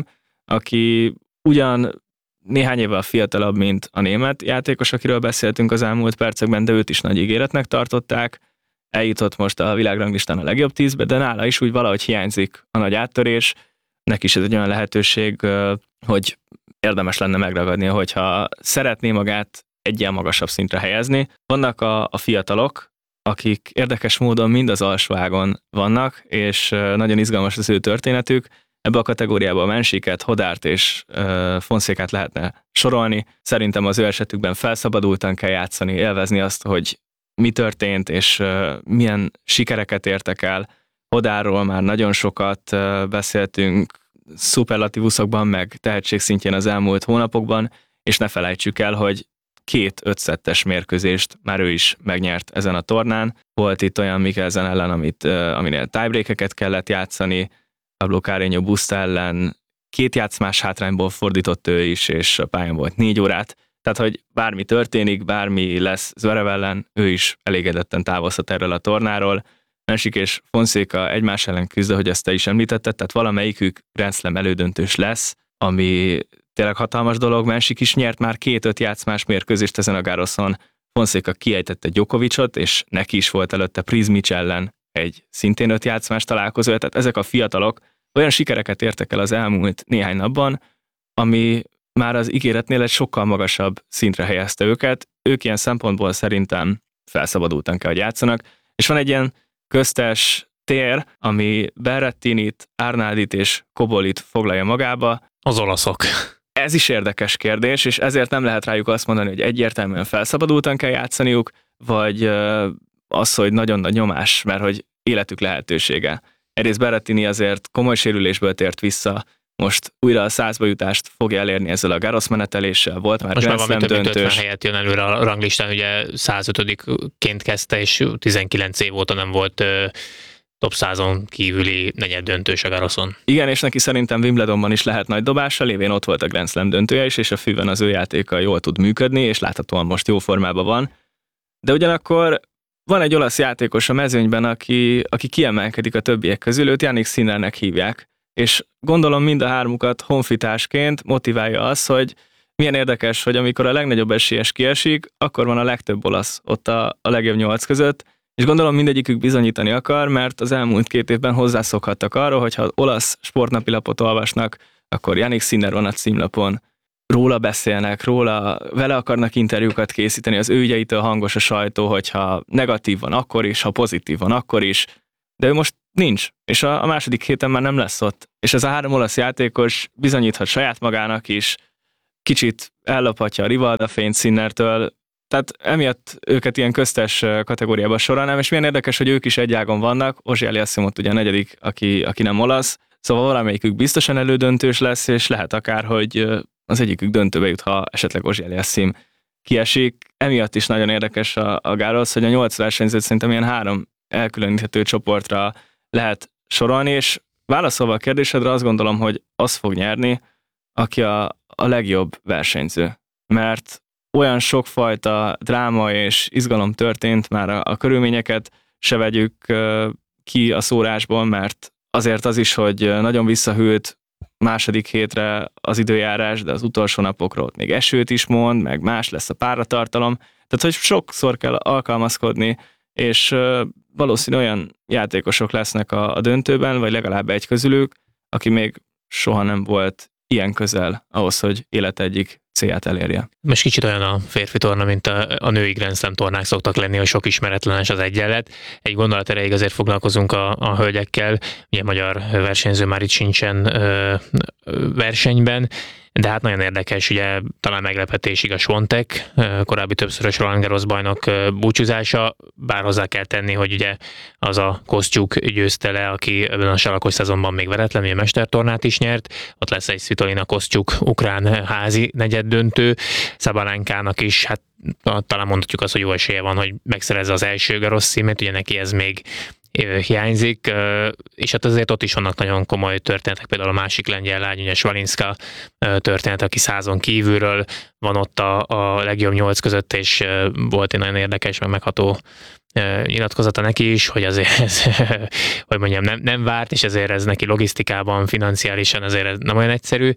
aki ugyan néhány évvel fiatalabb, mint a német játékos, akiről beszéltünk az elmúlt percekben, de őt is nagy ígéretnek tartották. Eljutott most a világranglistán a legjobb tízbe, de nála is úgy valahogy hiányzik a nagy áttörés. Neki is ez egy olyan lehetőség, hogy érdemes lenne megragadnia, hogyha szeretné magát egy ilyen magasabb szintre helyezni. Vannak a, a fiatalok, akik érdekes módon mind az alsó ágon vannak, és nagyon izgalmas az ő történetük. Ebbe a kategóriába a Mensiket, Hodárt és uh, Fonszékát lehetne sorolni. Szerintem az ő esetükben felszabadultan kell játszani, élvezni azt, hogy mi történt, és uh, milyen sikereket értek el. Hodárról már nagyon sokat uh, beszéltünk szuperlatívuszokban, meg tehetségszintjén az elmúlt hónapokban, és ne felejtsük el, hogy két ötszettes mérkőzést már ő is megnyert ezen a tornán. Volt itt olyan Mikkelsen ellen, amit, uh, aminél tiebreakeket kellett játszani, Pablo Carreño Busta ellen két játszmás hátrányból fordított ő is, és a pályán volt négy órát. Tehát, hogy bármi történik, bármi lesz Zverev ellen, ő is elégedetten távozhat erről a tornáról. Mensik és Fonseca egymás ellen küzd, hogy ezt te is említetted, tehát valamelyikük Grand Slam elődöntős lesz, ami tényleg hatalmas dolog. Mensik is nyert már két-öt játszmás mérkőzést ezen a Garroson. Fonseca kiejtette Djokovicot, és neki is volt előtte Prizmic ellen egy szintén öt játszmás találkozó, tehát ezek a fiatalok olyan sikereket értek el az elmúlt néhány napban, ami már az ígéretnél egy sokkal magasabb szintre helyezte őket. Ők ilyen szempontból szerintem felszabadultan kell, hogy játszanak, és van egy ilyen köztes tér, ami Berrettinit, Arnaldit és Kobolit foglalja magába.
Az olaszok.
Ez is érdekes kérdés, és ezért nem lehet rájuk azt mondani, hogy egyértelműen felszabadultan kell játszaniuk, vagy az, hogy nagyon nagy nyomás, mert hogy életük lehetősége. Egyrészt Berrettini azért komoly sérülésből tért vissza, most újra a százba jutást fogja elérni ezzel a Garros meneteléssel, volt már
Grand Slam döntős. Most már több mint ötven helyet jön előre a ranglistán, ugye százötödikként kezdte, és tizenkilenc év óta nem volt uh, top százon kívüli negyed döntős a Garroson. Igen, és neki szerintem Wimbledonban is lehet nagy dobása, lévén ott volt a Grand Slam döntője is, és a fűben az ő játéka jól tud működni, és láthatóan most jó formában van. De ugyanakkor
van egy olasz játékos a mezőnyben, aki, aki kiemelkedik a többiek közül, őt Jannik Sinnernek hívják. És gondolom mind a hármukat honfitársként motiválja az, hogy milyen érdekes, hogy amikor a legnagyobb esélyes kiesik, akkor van a legtöbb olasz ott a, a legjobb nyolc között, és gondolom mindegyikük bizonyítani akar, mert az elmúlt két évben hozzászokhattak arra, hogyha az olasz sportnapilapot olvasnak, akkor Jannik Sinner van a címlapon, róla beszélnek, róla, vele akarnak interjúkat készíteni, az ő ügyeitől hangos a sajtó, hogyha negatív van akkor is, ha pozitív van akkor is, de ő most nincs, és a, a második héten már nem lesz ott. És ez a három olasz játékos bizonyíthat saját magának is, kicsit ellophatja a Rivalda fényt Sinnertől, tehát emiatt őket ilyen köztes kategóriába sorolnám, és milyen érdekes, hogy ők is egy ágon vannak, Auger-Aliassime ott ugye a negyedik, aki, aki nem olasz, szóval valamelyikük biztosan elődöntős lesz, és lehet akár, hogy az egyikük döntőbe jut, ha esetleg Auger-Aliassime kiesik. Emiatt is nagyon érdekes a, a Garros, hogy a nyolc versenyzőt szerintem ilyen három elkülöníthető csoportra lehet sorolni, és válaszolva a kérdésedre azt gondolom, hogy az fog nyerni, aki a, a legjobb versenyző. Mert olyan sokfajta dráma és izgalom történt, már a, a körülményeket se vegyük uh, ki a szórásból, mert azért az is, hogy nagyon visszahűlt második hétre az időjárás, de az utolsó napokról még esőt is mond, meg más lesz a páratartalom. Tehát, hogy sokszor kell alkalmazkodni, és uh, valószínű olyan játékosok lesznek a, a döntőben, vagy legalább egy közülük, aki még soha nem volt ilyen közel ahhoz, hogy élet egyik célját elérje.
Most kicsit olyan a férfi torna, mint a, a női Grand Slam tornák szoktak lenni, hogy sok ismeretlenes az egyenlet. Egy gondolat erejéig azért foglalkozunk a, a hölgyekkel, ugye magyar versenyző már itt sincsen ö, ö, versenyben, de hát nagyon érdekes, ugye talán meglepetésig a Swiatek, korábbi többszörös Roland Garros bajnok búcsúzása, bár hozzá kell tenni, hogy ugye az a Kosztjuk győzte le, aki ebben a salakos szezonban még veretlen, ugye mestertornát is nyert, ott lesz egy Svitolina Kosztjuk ukrán házi negyeddöntő, Szabalenkának is, hát talán mondhatjuk azt, hogy jó esélye van, hogy megszerezze az első Garros címét, ugye neki ez még hiányzik, és hát azért ott is vannak nagyon komoly történetek, például a másik lengyel lány, ugye Svalinska történet, aki százon kívülről van ott a, a legjobb nyolc között, és volt egy nagyon érdekes, meg megható nyilatkozata neki is, hogy azért ez, hogy mondjam, nem, nem várt, és ezért ez neki logisztikában, financiálisan azért ez nem olyan egyszerű.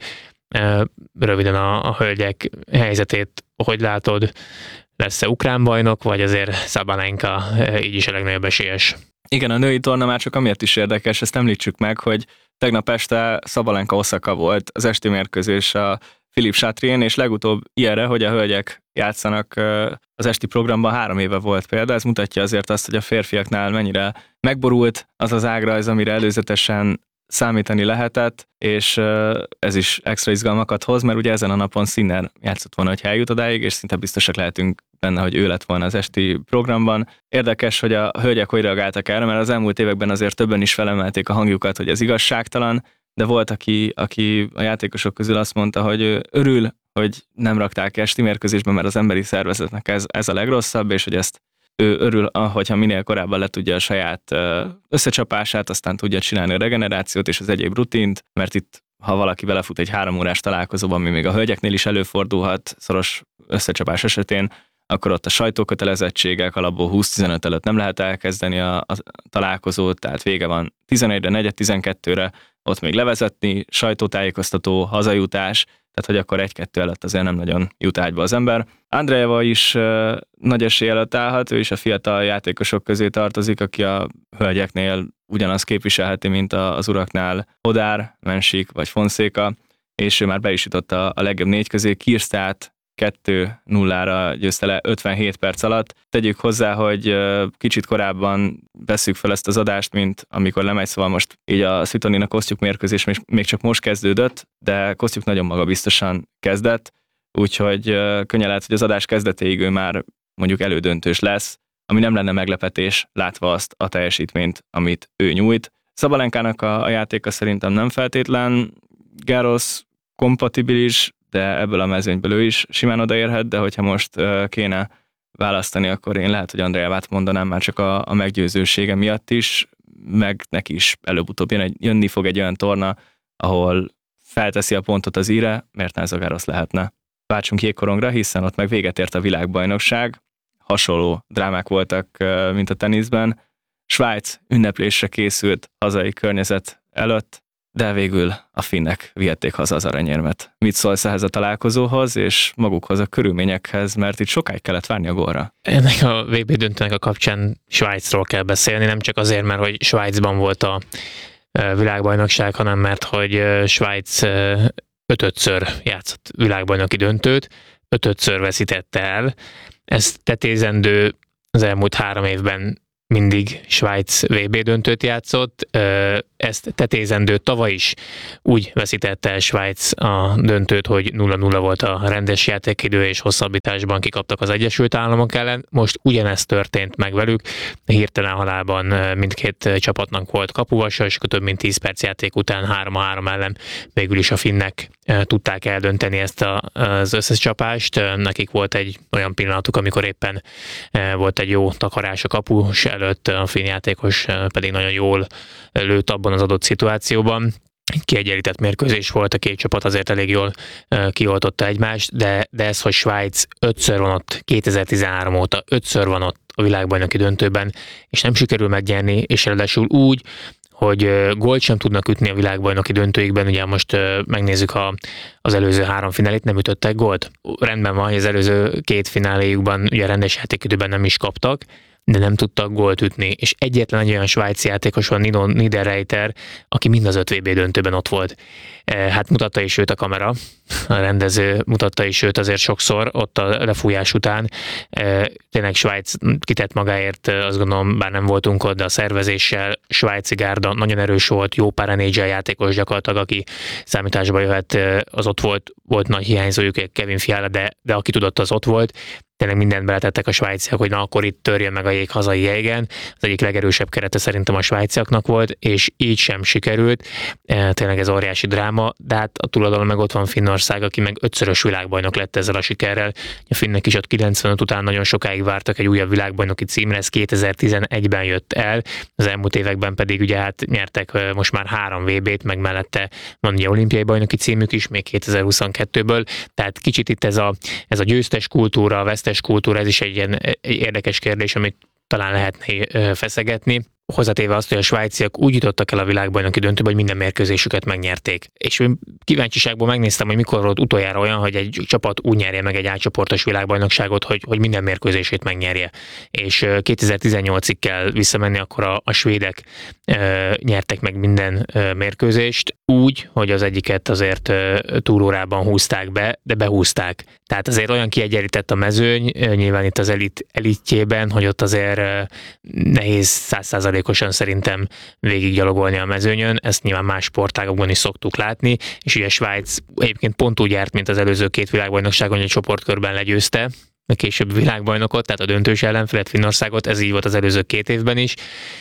Röviden a, a hölgyek helyzetét, hogy látod, lesz-e ukrán bajnok, vagy azért Szabalenka így is a legnagyobb esélyes?
Igen, a női torna már csak amiatt is érdekes, ezt említsük meg, hogy tegnap este Szabalenka Oszaka volt az esti mérkőzés a Philippe Chatrier, és legutóbb ilyenre, hogy a hölgyek játszanak az esti programban, három éve volt példa. Ez mutatja azért azt, hogy a férfiaknál mennyire megborult az az ágrajz, amire előzetesen számítani lehetett, és ez is extra izgalmakat hoz, mert ugye ezen a napon Sinner játszott volna, hogy eljut odáig, és szinte biztosak lehetünk benne, hogy ő lett volna az esti programban. Érdekes, hogy a hölgyek hogy reagáltak erre, mert az elmúlt években azért többen is felemelték a hangjukat, hogy ez igazságtalan, de volt, aki, aki a játékosok közül azt mondta, hogy ő örül, hogy nem rakták esti mérkőzésbe, mert az emberi szervezetnek ez, ez a legrosszabb, és hogy ezt ő örül, hogyha minél korábban le tudja a saját összecsapását, aztán tudja csinálni a regenerációt és az egyéb rutint, mert itt, ha valaki belefut egy három órás találkozóban, ami még a hölgyeknél is előfordulhat szoros összecsapás esetén, akkor ott a sajtókötelezettségek alapból húsz-tizenöt előtt nem lehet elkezdeni a, a találkozót, tehát vége van tizenegyre, negyed tizenkettőre, ott még levezetni, sajtótájékoztató, hazajutás, tehát hogy akkor egy-kettő előtt azért nem nagyon jut ágyba az ember. Andreeva is uh, nagy esély előtt állhat, ő is a fiatal játékosok közé tartozik, aki a hölgyeknél ugyanazt képviselheti, mint az uraknál Hodár, Mensik vagy Fonseca, és ő már be is jutott a, a legjobb négy közé, Kirstát kettő nullára győzte le ötvenhét perc alatt. Tegyük hozzá, hogy kicsit korábban vesszük fel ezt az adást, mint amikor lemegy, szóval most így a Svitolina Kosztjuk mérkőzés még csak most kezdődött, de Kosztjuk nagyon magabiztosan kezdett, úgyhogy könnyen lehet, hogy az adás kezdetéig ő már mondjuk elődöntős lesz, ami nem lenne meglepetés, látva azt a teljesítményt, amit ő nyújt. Szabalenkának a, a játéka szerintem nem feltétlen Garros kompatibilis, de ebből a mezőnyből ő is simán odaérhet, de hogyha most uh, kéne választani, akkor én lehet, hogy Andreevát mondanám már csak a, a meggyőzősége miatt is, meg neki is előbb-utóbb jön egy, jönni fog egy olyan torna, ahol felteszi a pontot az íre, mert ne ez a Garros lehetne. Váltsunk jégkorongra, hiszen ott meg véget ért a világbajnokság. hasonló drámák voltak, mint a teniszben. Svájc ünneplésre készült hazai környezet előtt, de végül a finnek vihették haza az aranyérmet. Mit szólsz ehhez a találkozóhoz, és magukhoz a körülményekhez, mert itt sokáig kellett várni a gólra?
Ennek a vé bé döntőnek a kapcsán Svájcról kell beszélni, nem csak azért, mert hogy Svájcban volt a világbajnokság, hanem mert hogy Svájc ötödször játszott világbajnoki döntőt, ötödször veszítette el. Ez tetézendő, az elmúlt három évben mindig Svájc vé bé döntőt játszott, ezt tetézendő tavaly is úgy veszítette el Svájc a döntőt, hogy nulla nulla volt a rendes játékidő, és hosszabbításban kikaptak az Egyesült Államok ellen. Most ugyanezt történt meg velük, hirtelen halálban mindkét csapatnak volt kapuvasa, és több mint tíz perc játék után három a három ellen végül is a finnek tudták eldönteni ezt a, az összes csapást. Nekik volt egy olyan pillanatuk, amikor éppen volt egy jó takarás a kapus előtt, a finn játékos pedig nagyon jól lőtt abban az adott szituációban. Kiegyenlített mérkőzés volt, a két csapat azért elég jól kioltotta egymást, de, de ez, hogy Svájc ötször van ott kétezer-tizenhárom óta, ötször van ott a világbajnoki döntőben, és nem sikerül megnyerni, és ráadásul úgy, hogy gólt sem tudnak ütni a világbajnoki döntőikben, ugye most megnézzük a, az előző három finálét, nem ütöttek gólt. Rendben van, hogy az előző két fináléjukban ugye rendes játékidőben nem is kaptak, de nem tudtak gólt ütni, és egyetlen egy olyan svájci játékos van, Nino Niederreiter, aki mind az öt vé bé döntőben ott volt. Hát mutatta is őt a kamera, a rendező mutatta is őt azért sokszor, ott a lefújás után. Tényleg Svájc kitett magáért, azt gondolom, bár nem voltunk ott, de a szervezéssel svájci gárda nagyon erős volt, jó pár en há el játékos gyakorlatilag, aki számításba jöhet, az ott volt, volt nagy hiányzójuk, Kevin Fiala, de, de aki tudott, az ott volt. Tényleg mindent beletettek a svájciak, hogy na akkor itt törjön meg a jég hazai jégen. Az egyik legerősebb kerete szerintem a svájciaknak volt, és így sem sikerült. Tényleg ez óriási dráma, de hát a túloldalon meg ott van Finnország, aki meg ötszörös világbajnok lett ezzel a sikerrel. A finnek is ott kilencvenöt után nagyon sokáig vártak egy újabb világbajnoki címre, ez kétezer-tizenegyben jött el, az elmúlt években pedig ugye hát nyertek most már három vé bét, meg mellette van ugye olimpiai bajnoki címük is, még kétezer-huszonkettőből, tehát kicsit itt ez a, ez a győztes kultúra, a vesztes kultúra, ez is egy ilyen egy érdekes kérdés, amit talán lehetne feszegetni. Hozzátéve azt, hogy a svájciak úgy jutottak el a világbajnoki döntőbe, hogy minden mérkőzésüket megnyerték. És kíváncsiságból megnéztem, hogy mikor volt utoljára olyan, hogy egy csapat úgy nyerje meg egy átcsoportos világbajnokságot, hogy, hogy minden mérkőzését megnyerje. És kétezer-tizennyolcig kell visszamenni, akkor a, a svédek e, nyertek meg minden e, mérkőzést, úgy, hogy az egyiket azért e, túlórában húzták be, de behúzták. Tehát azért olyan kiegyenlített a mezőny, e, nyilván itt az elit, elitjében, hogy ott azért e, nehéz száz százalékosan szerintem végiggyalogolni a mezőnyön, ezt nyilván más sportágokban is szoktuk látni, és ugye Svájc egyébként pont úgy járt, mint az előző két világbajnokságon, hogy a csoportkörben legyőzte a később világbajnokot, tehát a döntős ellenfelet, Finnországot, ez így volt az előző két évben is,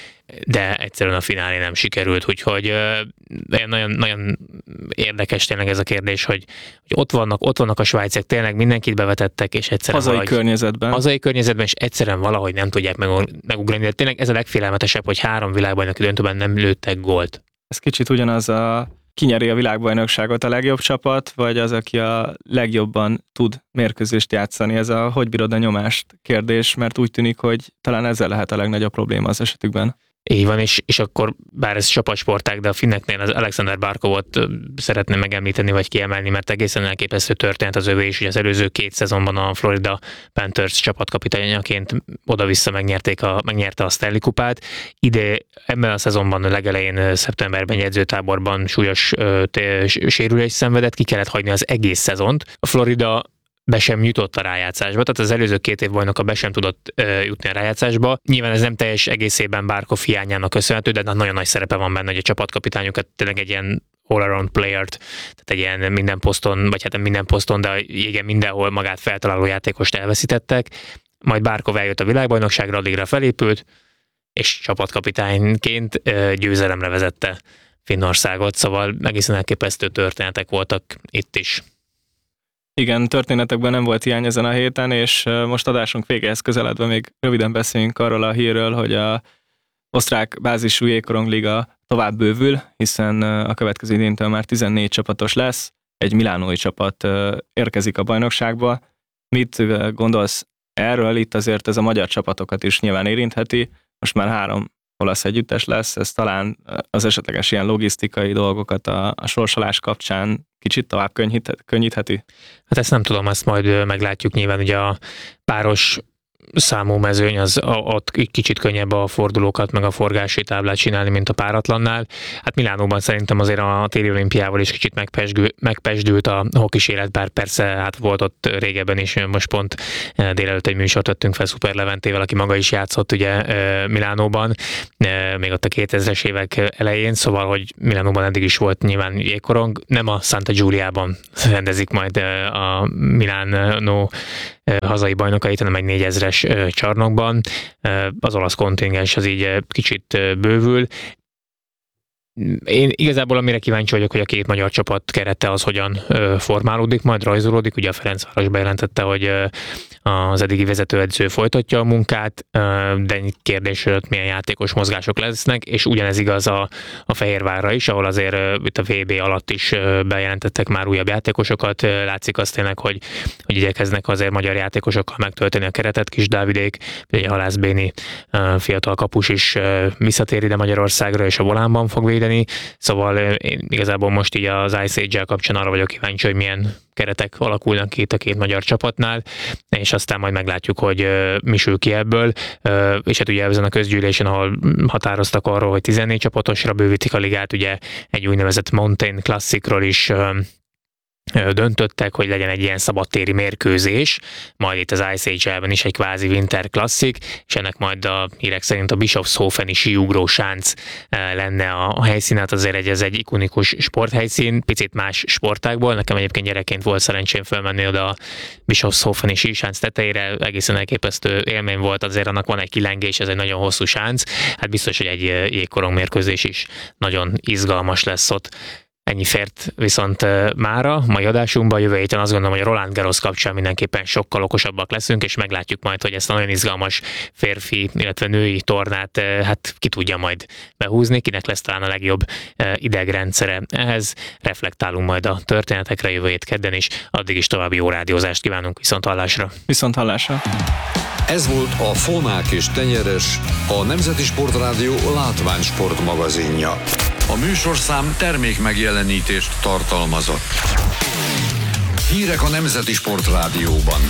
de egyszerűen a finálé nem sikerült, úgyhogy uh, nagyon, nagyon érdekes tényleg ez a kérdés, hogy, hogy ott vannak, ott vannak a svájciak, tényleg mindenkit bevetettek, és egyszerűen
hazai
valahogy,
környezetben.
Hazai környezetben, és egyszerűen valahogy nem tudják megugrani, de tényleg ez a legfélelmetesebb, hogy három világbajnoki döntőben nem lőttek gólt.
Ez kicsit ugyanaz a kinyeri a világbajnokságot a legjobb csapat, vagy az, aki a legjobban tud mérkőzést játszani. Ez a hogy bírod a nyomást kérdés, mert úgy tűnik, hogy talán ezzel lehet a legnagyobb probléma az esetükben.
Így van, és, és akkor, bár ez csapatsportág, de a finneknél az Alexander Barkovot szeretném megemlíteni, vagy kiemelni, mert egészen elképesztő történet az övé is, hogy az előző két szezonban a Florida Panthers csapatkapitányaként oda-vissza megnyerték a, megnyerte a Stanley kupát. Ide ebben a szezonban a legelején szeptemberben jegyzőtáborban súlyos ö, té, sérülés szenvedett, ki kellett hagyni az egész szezont. A Florida be sem jutott a rájátszásba, tehát az előző két év bajnoka be sem tudott uh, jutni a rájátszásba. Nyilván ez nem teljes egészében Barkov hiányának köszönhető, de nagyon nagy szerepe van benne, hogy a csapatkapitányukat tényleg egy ilyen all-around player-t, tehát egy ilyen minden poszton, vagy hát nem minden poszton, de igen, mindenhol magát feltaláló játékost elveszítettek. Majd Barkov eljött a világbajnokságra, addigra felépült, és csapatkapitányként uh, győzelemre vezette Finnországot, szóval egészen elképesztő történetek voltak itt is.
Igen, történetekben nem volt hiány ezen a héten, és most adásunk végéhez közeledve még röviden beszéljünk arról a hírről, hogy a osztrák bázisú jégkorongliga tovább bővül, hiszen a következő idéntől már tizennégy csapatos lesz, egy milánói csapat érkezik a bajnokságba. Mit gondolsz erről itt azért ez a magyar csapatokat is nyilván érintheti. Most már három olasz együttes lesz, ez talán az esetleges ilyen logisztikai dolgokat a, a sorsolás kapcsán kicsit tovább könnyítheti?
Hát ezt nem tudom, ezt majd meglátjuk. Nyilván ugye a páros számú mezőny, az ott kicsit könnyebb a fordulókat, meg a forgási táblát csinálni, mint a páratlannál. Hát Milánóban szerintem azért a téli olimpiával is kicsit megpesdült a hokis élet, bár persze hát volt ott régebben is, most pont délelőtt egy műsort vettünk fel Szuper Leventével, aki maga is játszott ugye Milánóban, még ott a kétezres évek elején, szóval, hogy Milánóban eddig is volt nyilván jégkorong, nem a Santa Giuliában rendezik majd a Milánó hazai bajnokait, hanem egy négyezres csarnokban. Az olasz kontingens az így kicsit bővül. Én igazából amire kíváncsi vagyok, hogy a két magyar csapat kerete az hogyan formálódik, majd rajzolódik. Ugye a Ferencváros bejelentette, hogy az eddigi vezetőedző folytatja a munkát, de kérdés, hogy milyen játékos mozgások lesznek, és ugyanez igaz a, a Fehérvárra is, ahol azért itt a vé bé alatt is bejelentettek már újabb játékosokat. Látszik azt tényleg, hogy, hogy igyekeznek azért magyar játékosokkal megtölteni a keretet. Kis Dávidék, ugye Halász Béni fiatal kapus is visszatér ide Magyarországra, és a Volánban fog védeni. Szóval én igazából most így az Ice Age-el kapcsán arra vagyok kíváncsi, hogy milyen keretek alakulnak ki itt a két magyar csapatnál, és aztán majd meglátjuk, hogy mi sül ki ebből. És hát ugye ezen a közgyűlésen, ahol határoztak arról, hogy tizennégy csapatosra bővítik a ligát, ugye egy úgynevezett Mountain Classicról is döntöttek, hogy legyen egy ilyen szabadtéri mérkőzés, majd itt az Ice Age-ben is egy kvázi Winter Classic, és ennek majd a hírek szerint a Bischofshofeni síugró sánc lenne a helyszín, hát azért egy, ez egy ikonikus sporthelyszín, picit más sportákból, nekem egyébként gyerekként volt szerencsém felmenni oda a Bischofshofeni sísánc tetejére, egészen elképesztő élmény volt, azért annak van egy kilengés, ez egy nagyon hosszú sánc, hát biztos, hogy egy jégkorong mérkőzés is nagyon izgalmas lesz ott. Ennyi fért viszont mára, mai adásunkban, jövő héten azt gondolom, hogy a Roland Garros kapcsán mindenképpen sokkal okosabbak leszünk, és meglátjuk majd, hogy ezt a nagyon izgalmas férfi, illetve női tornát hát ki tudja majd behúzni, kinek lesz talán a legjobb idegrendszere. Ehhez reflektálunk majd a történetekre jövő hét kedden is, addig is további jó rádiózást kívánunk, viszont hallásra.
Viszont hallásra.
Ez volt a Fonák és Tenyeres, a Nemzeti Sportrádió látványsport magazinja. A műsorszám termék megjelenítést tartalmazott. Hírek a Nemzeti Sportrádióban.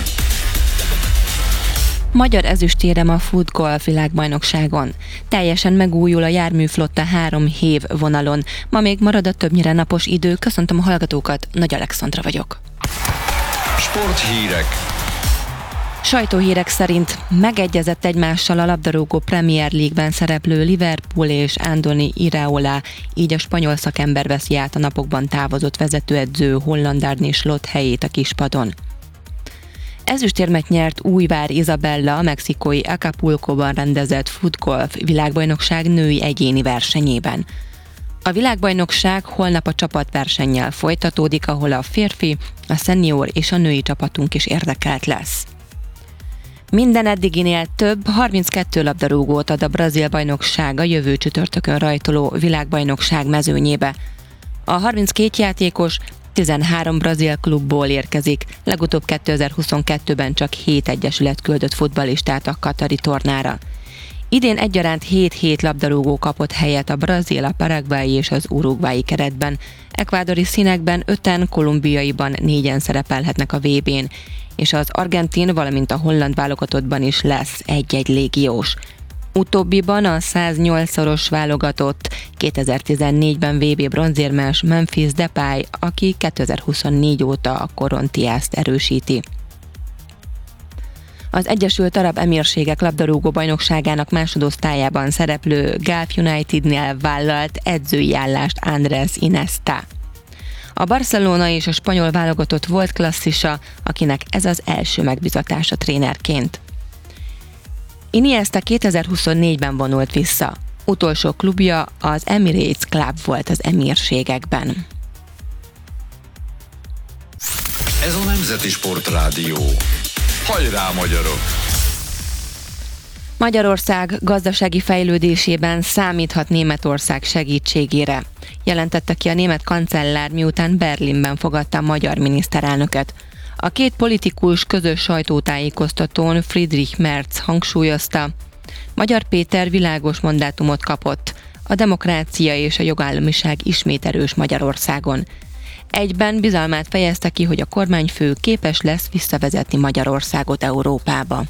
Magyar ezüstérem a futgolf világbajnokságon. Teljesen megújul a járműflotta három hév vonalon. Ma még marad a többnyire napos idő. Köszöntöm a hallgatókat, Nagy Alexandra vagyok.
Sporthírek.
Sajtóhírek szerint megegyezett egymással a labdarúgó Premier League-ben szereplő Liverpool és Andoni Iraola, így a spanyol szakember veszi át a napokban távozott vezetőedző Holland Arne Slot helyét a kispadon. Ezüstérmet nyert Újvár Izabella a mexikói Acapulcoban rendezett futgolf világbajnokság női egyéni versenyében. A világbajnokság holnap a csapatversennyel folytatódik, ahol a férfi, a szenior és a női csapatunk is érdekelt lesz. Minden eddiginél több, harminckettő labdarúgót ad a brazil bajnokság a jövő csütörtökön rajtoló világbajnokság mezőnyébe. A harminckét játékos tizenhárom brazil klubból érkezik, legutóbb kétezer-huszonkettőben csak hét egyesület küldött futballistát a katari tornára. Idén egyaránt hét-hét labdarúgó kapott helyet a brazil, a paraguayi és az uruguayi keretben. Ekvádori színekben öten, kolumbiaiban négyen szerepelhetnek a vé bén, és az argentin, valamint a holland válogatottban is lesz egy-egy légiós. Utóbbiban a száznyolcszoros válogatott kétezer-tizennégyben vé bé bronzérmes Memphis Depay, aki kétezer-huszonnégy óta a Corinthians-t erősíti. Az Egyesült Arab Emírségek labdarúgó bajnokságának másodosztályában szereplő Gulf Unitednél vállalt edzői állást Andrés Iniesta. A Barcelona és a spanyol válogatott volt klasszisa, akinek ez az első megbizatása trénerként. Iniesta kétezer-huszonnégyben vonult vissza. Utolsó klubja az Emirates Club volt az Emírségekben.
Ez a Nemzeti Sportrádió. Hajrá, magyarok!
Magyarország gazdasági fejlődésében számíthat Németország segítségére, jelentette ki a német kancellár, miután Berlinben fogadta a magyar miniszterelnököt. A két politikus közös sajtótájékoztatón Friedrich Merz hangsúlyozta, Magyar Péter világos mandátumot kapott, a demokrácia és a jogállamiság ismét erős Magyarországon. Egyben bizalmát fejezte ki, hogy a kormányfő képes lesz visszavezetni Magyarországot Európába.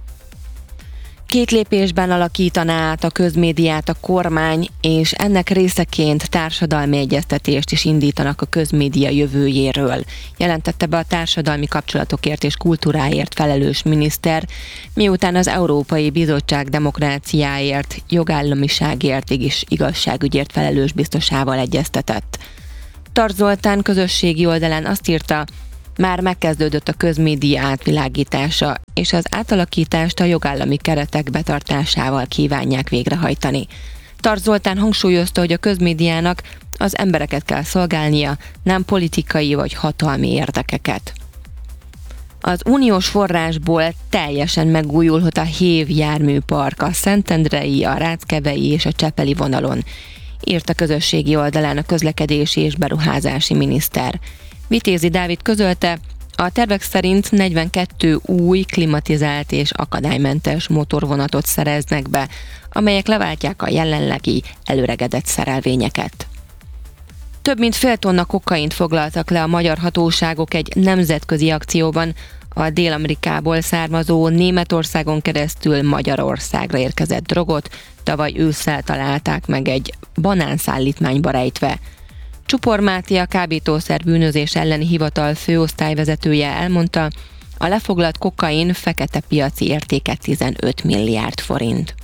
Két lépésben alakítaná át a közmédiát a kormány, és ennek részeként társadalmi egyeztetést is indítanak a közmédia jövőjéről, jelentette be a társadalmi kapcsolatokért és kultúráért felelős miniszter, miután az Európai Bizottság demokráciáért, jogállamiságért és igazságügyért felelős biztosával egyeztetett. Tarts Zoltán közösségi oldalán azt írta, már megkezdődött a közmédia átvilágítása, és az átalakítást a jogállami keretek betartásával kívánják végrehajtani. Tarts Zoltán hangsúlyozta, hogy a közmédiának az embereket kell szolgálnia, nem politikai vagy hatalmi érdekeket. Az uniós forrásból teljesen megújulhat a Hév járműpark a szentendrei, a ráckevei és a csepeli vonalon, írt a közösségi oldalán a közlekedési és beruházási miniszter. Vitézi Dávid közölte, a tervek szerint negyvenkettő új, klimatizált és akadálymentes motorvonatot szereznek be, amelyek leváltják a jelenlegi előregedett szerelvényeket. Több mint fél tonna kokaint foglaltak le a magyar hatóságok egy nemzetközi akcióban, a Dél-Amerikából származó Németországon keresztül Magyarországra érkezett drogot tavaly ősszel találták meg egy banánszállítmányba rejtve. Csupor Máté, a kábítószer bűnözés elleni hivatal főosztályvezetője elmondta, a lefoglalt kokain fekete piaci értéke tizenöt milliárd forint.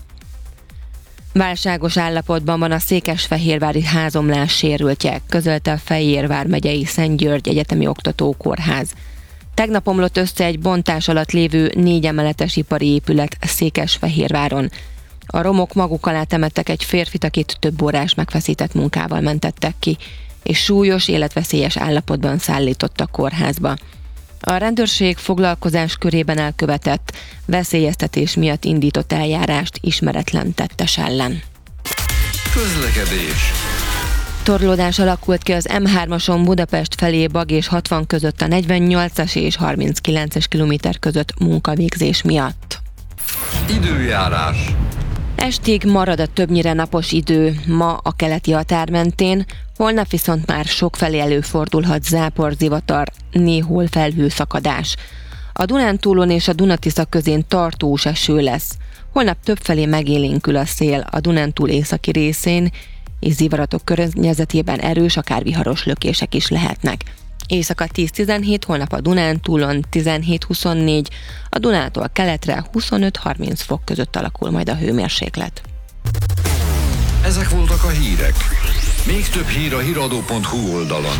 Válságos állapotban van a székesfehérvári házomlás sérültje, közölte a Fejér vármegyei Szent György Egyetemi Oktatókórház. Tegnap omlott össze egy bontás alatt lévő négy emeletes ipari épület Székesfehérváron. A romok maguk alá temettek egy férfit, akit több órás megfeszített munkával mentettek ki, és súlyos, életveszélyes állapotban szállítottak kórházba. A rendőrség foglalkozás körében elkövetett, veszélyeztetés miatt indított eljárást ismeretlen tettes ellen.
Közlekedés.
Torlódás alakult ki az em hármason Budapest felé Bag és hatvan között a negyvennyolcas és harminckilences kilométer között munkavégzés miatt.
Időjárás.
Estig marad a többnyire napos idő ma a keleti határ mentén, holnap viszont már sokfelé előfordulhat zápor, zivatar, néhol felhőszakadás. A Dunántúlon és a Dunatisza közén tartós eső lesz. Holnap többfelé megélénkül a szél a Dunántúl északi részén, és zivaratok környezetében erős, akár viharos lökések is lehetnek. Éjszaka tíz-tizenhét, holnap a Dunántúlon tizenhét-huszonnégy, a Dunától keletre huszonöt-harminc fok között alakul majd a hőmérséklet.
Ezek voltak a hírek. Még több hír a híradó pont hu oldalon.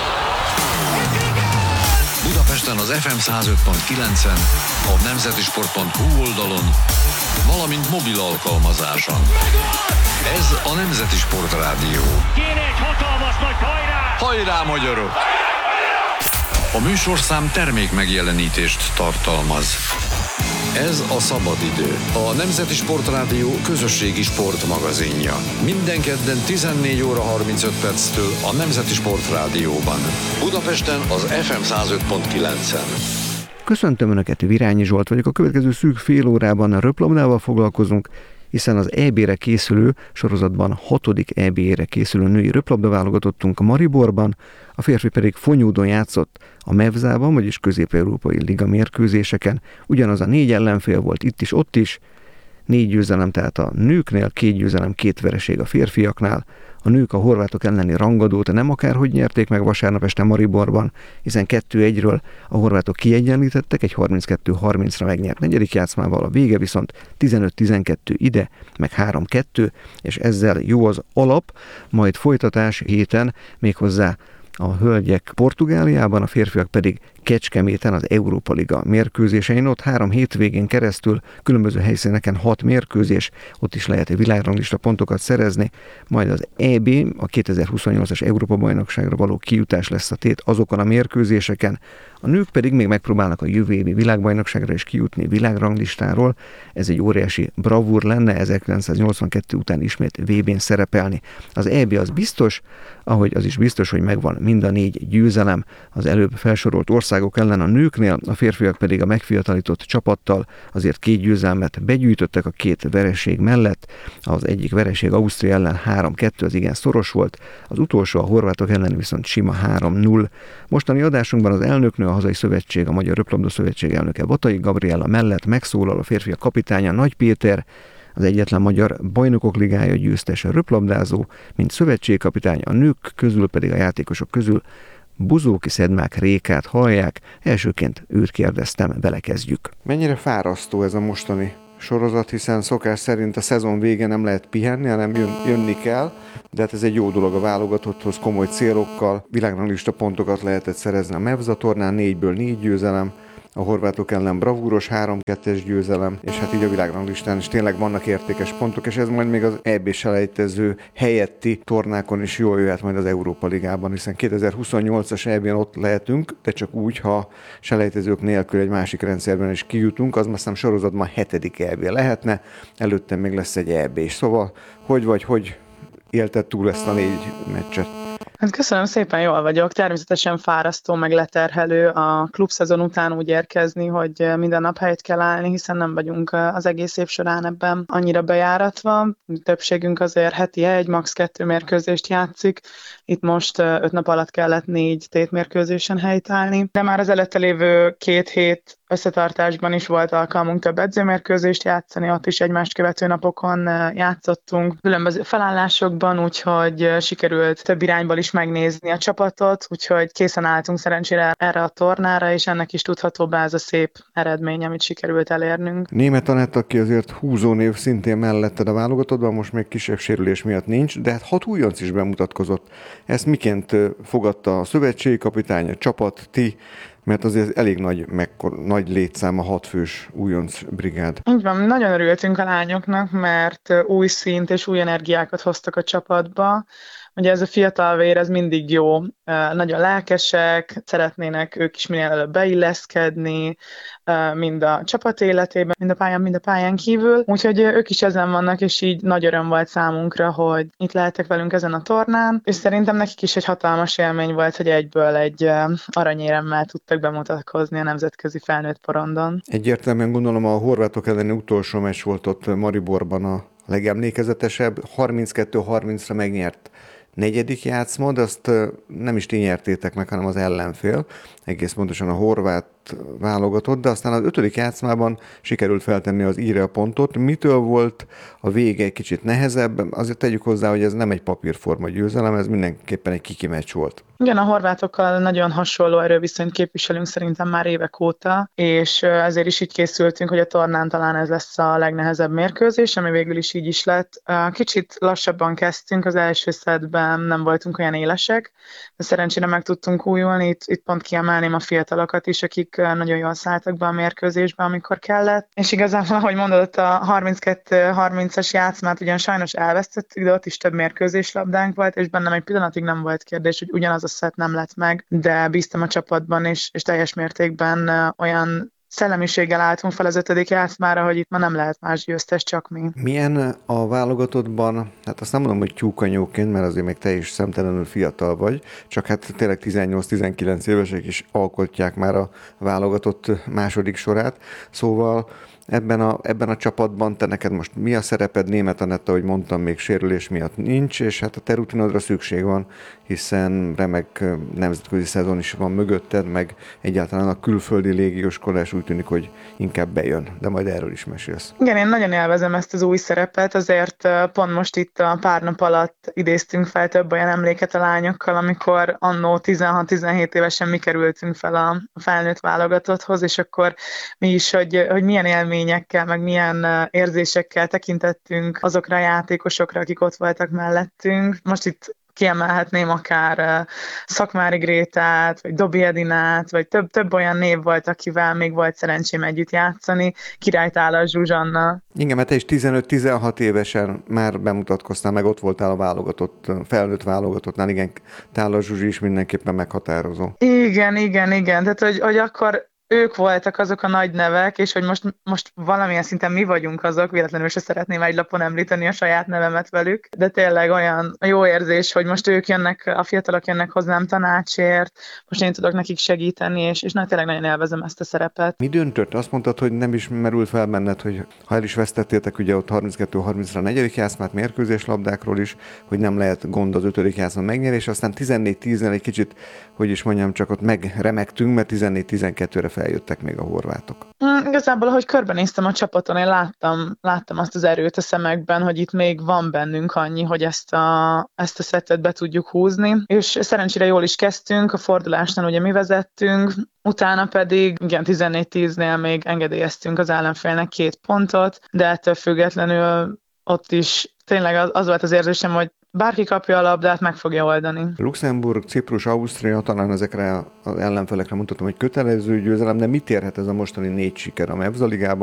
Budapesten az ef em száz öt pont kilencen, a nemzeti sport pont hu oldalon, valamint mobil alkalmazáson. Ez a Nemzeti Sport Rádió.
Kéne egy hatalmas nagy hajrá!
Hajrá, magyarok! A műsorszám termék megjelenítést tartalmaz. Ez a Szabadidő, a Nemzeti Sport Rádió közösségi sportmagazinja. Minden kedden tizennégy óra harmincöt perctől a Nemzeti Sport Rádióban. Budapesten az ef em száz öt pont kilencen.
Köszöntöm Önöket, Virányi Zsolt vagyok. A következő szűk fél órában a röplabdával foglalkozunk, hiszen az é bé-re készülő, sorozatban hatodik é bé-re készülő női röplabdaválogatottunk a Mariborban, a férfi pedig Fonyódon játszott a Mevzában, vagyis közép-európai liga mérkőzéseken. Ugyanaz a négy ellenfél volt itt is, ott is. Négy győzelem tehát a nőknél, két győzelem, két vereség a férfiaknál. A nők a horvátok elleni rangadót nem akárhogy nyerték meg vasárnap este Mariborban, hiszen kettő egyről a horvátok kiegyenlítettek, egy harminckettő harmincra megnyert negyedik játszmával, a vége viszont tizenöt tizenkettő ide, meg három kettő, és ezzel jó az alap, majd folytatás héten méghozzá a hölgyek Portugáliában, a férfiak pedig Kecskeméten az Európa Liga mérkőzésein. Ott három hétvégén keresztül különböző helyszíneken hat mérkőzés, ott is lehet világranglista pontokat szerezni, majd az é bé, a kétezer-huszonnyolcas Európa-bajnokságra való kijutás lesz a tét azokon a mérkőzéseken. A nők pedig még megpróbálnak a jövő évi világbajnokságra is kijutni világranglistáról. Ez egy óriási bravúr lenne, ezerkilencszáznyolcvankettő után ismét vé bén szerepelni. Az é bé az biztos, ahogy az is biztos, hogy megvan mind a négy győzelem az előbb felsorolt ország országok ellen a nőknél, a férfiak pedig a megfiatalított csapattal azért két győzelmet begyűjtöttek a két vereség mellett. Az egyik vereség Ausztria ellen három kettő, az igen szoros volt, az utolsó a horvátok ellen viszont sima három null. Mostani adásunkban az elnöknő, a hazai szövetség, a Magyar Röplabda Szövetség elnöke Batai Gabriella mellett megszólal a férfiak kapitánya Nagy Péter, az egyetlen magyar bajnokok ligája győztes röplabdázó, mint szövetségkapitány, a nők közül pedig a játékosok közül Buzóki Szedmák Rékát hallják. Elsőként őt kérdeztem, belekezdjük. Mennyire fárasztó ez a mostani sorozat, hiszen szokás szerint a szezon végén nem lehet pihenni, hanem jön, jönni kell, de hát ez egy jó dolog a válogatotthoz, komoly célokkal, világranglista pontokat lehetett szerezni a Mevza tornán, négyből négy győzelem, a horvátok ellen bravúros három kettes győzelem, és hát így a világranglistán is tényleg vannak értékes pontok, és ez majd még az é bé-selejtező helyetti tornákon is jól jöhet majd az Európa Ligában, hiszen kétezer-huszonnyolcas é bén ott lehetünk, de csak úgy, ha selejtezők nélkül egy másik rendszerben is kijutunk, az aztán sorozatban hetedik é bé lehetne, előtte még lesz egy é bé is. Szóval hogy vagy, hogy élted túl ezt a négy meccset?
Hát köszönöm szépen, jól vagyok. Természetesen fárasztó, meg leterhelő a klubszezon után úgy érkezni, hogy minden nap helyet kell állni, hiszen nem vagyunk az egész év során ebben annyira bejáratva. Többségünk azért heti egy, max. kettő mérkőzést játszik. Itt most öt nap alatt kellett négy tétmérkőzésen helyt állni. De már az előtte lévő két hét összetartásban is volt alkalmunk több edzőmérkőzést játszani, ott is egymást követő napokon játszottunk különböző felállásokban, úgyhogy sikerült több irányból is megnézni a csapatot, úgyhogy készen álltunk szerencsére erre a tornára, és ennek is tudható be ez a szép eredmény, amit sikerült elérnünk.
Németh Anett, aki azért húzó név szintén melletted a válogatottban, most még kisebb sérülés miatt nincs, de hát hat újonc is bemutatkozott. Ezt miként fogadta a szövetségi kapitány, a csapat, ti? Mert azért elég nagy, mekkor, nagy létszám a hatfős újonc brigád.
Így van, nagyon örültünk a lányoknak, mert új szint és új energiákat hoztak a csapatba. Ugye ez a fiatal vér, ez mindig jó, nagyon lelkesek, szeretnének ők is minél előbb beilleszkedni, mind a csapat életében, mind a pályán, mind a pályán kívül. Úgyhogy ők is ezen vannak, és így nagy öröm volt számunkra, hogy itt lehetek velünk ezen a tornán, és szerintem nekik is egy hatalmas élmény volt, hogy egyből egy aranyéremmel tudtak bemutatkozni a nemzetközi felnőtt porondon.
Egyértelműen gondolom a horvátok elleni utolsó meccs volt ott Mariborban a legemlékezetesebb, harminckettő harmincra megnyert negyedik játszma, de azt nem is ti nyertétek meg, hanem az ellenfél, egész pontosan a horvát válogatott, de aztán az ötödik játszmában sikerült feltenni az íre a pontot. Mitől volt a vége egy kicsit nehezebb? Azért tegyük hozzá, hogy ez nem egy papírforma győzelem, ez mindenképpen egy kiki meccs volt.
Igen, a horvátokkal nagyon hasonló erőviszonyt képviselünk szerintem már évek óta, és ezért is így készültünk, hogy a tornán talán ez lesz a legnehezebb mérkőzés, ami végül is így is lett. Kicsit lassabban kezdtünk, az első szettben nem voltunk olyan élesek, de szerencsére meg tudtunk újulni, itt, itt pont kiemelném a fiatalokat is, akik nagyon jól szálltak be a mérkőzésbe, amikor kellett. És igazából, ahogy mondod, a harminckettő harmincas játszmát ugyan sajnos elvesztettük, de ott is több mérkőzéslabdánk volt, és bennem egy pillanatig nem volt kérdés, hogy ugyanaz a szett nem lett meg, de bíztam a csapatban, és, és teljes mértékben olyan szellemiséggel álltunk fel az ötödik játszmára, hogy itt ma nem lehet más győztes, csak mi.
Milyen a válogatottban, hát azt nem mondom, hogy tyúkanyóként, mert azért még te is szemtelenül fiatal vagy, csak hát tényleg tizennyolc-tizenkilenc évesek is alkotják már a válogatott második sorát, szóval ebben a, ebben a csapatban te neked most mi a szereped? Németh Anett, ahogy mondtam, még sérülés miatt nincs, és hát a te rutinodra szükség van, hiszen remek nemzetközi szezon is van mögötted, meg egyáltalán a külföldi légióskodás úgy tűnik, hogy inkább bejön, de majd erről is mesélsz.
Igen, én nagyon élvezem ezt az új szerepet, azért pont most itt a pár nap alatt idéztünk fel több olyan emléket a lányokkal, amikor annó tizenhat-tizenhét évesen mi kerültünk fel a felnőtt válogatotthoz, és akkor mi is, hogy, hogy milyen élményekkel, meg milyen érzésekkel tekintettünk azokra a játékosokra, akik ott voltak mellettünk. Most itt kiemelhetném akár Szakmári Grétát, vagy Dobi Edinát, vagy több, több olyan név volt, akivel még volt szerencsém együtt játszani, Király Tálas Zsuzsanna.
Igen, mert te is tizenöt-tizenhat évesen már bemutatkoztál, meg ott voltál a válogatott, felnőtt válogatottnál, igen, Tálas Zsuzsi is mindenképpen meghatározó.
Igen, igen, igen, tehát hogy, hogy akkor ők voltak azok a nagy nevek, és hogy most, most valamilyen szinten mi vagyunk azok, véletlenül se szeretném egy lapon említeni a saját nevemet velük, de tényleg olyan jó érzés, hogy most ők jönnek, a fiatalok jönnek hozzám tanácsért, most én tudok nekik segíteni, és, és na, tényleg nagyon élvezem ezt a szerepet.
Mi döntött? Azt mondtad, hogy nem is merült fel benned, hogy ha el is vesztettétek ugye ott harminckettő harmincra a negyedik játszmát mérkőzés labdákról is, hogy nem lehet gond az ötödik játszma megnyerés, aztán tizennégy tíznél egy kicsit, hogy is mondjam, csak ott megremegtünk, mert tizennégy tizenkettőre feljöttek még a horvátok.
Mm, igazából, ahogy körbenéztem a csapaton, én láttam, láttam azt az erőt a szemekben, hogy itt még van bennünk annyi, hogy ezt a, ezt a szettet be tudjuk húzni, és szerencsére jól is kezdtünk, a fordulásnál ugye mi vezettünk, utána pedig igen, tizennégy tíznél még engedélyeztünk az ellenfélnek két pontot, de ettől függetlenül ott is tényleg az, az volt az érzésem, hogy bárki kapja a labdát, meg fogja oldani.
Luxemburg, Ciprus, Ausztria, talán ezekre az ellenfelekre mondhatom, hogy kötelező győzelem, de mit érhet ez a mostani négy siker a Mebza ligában?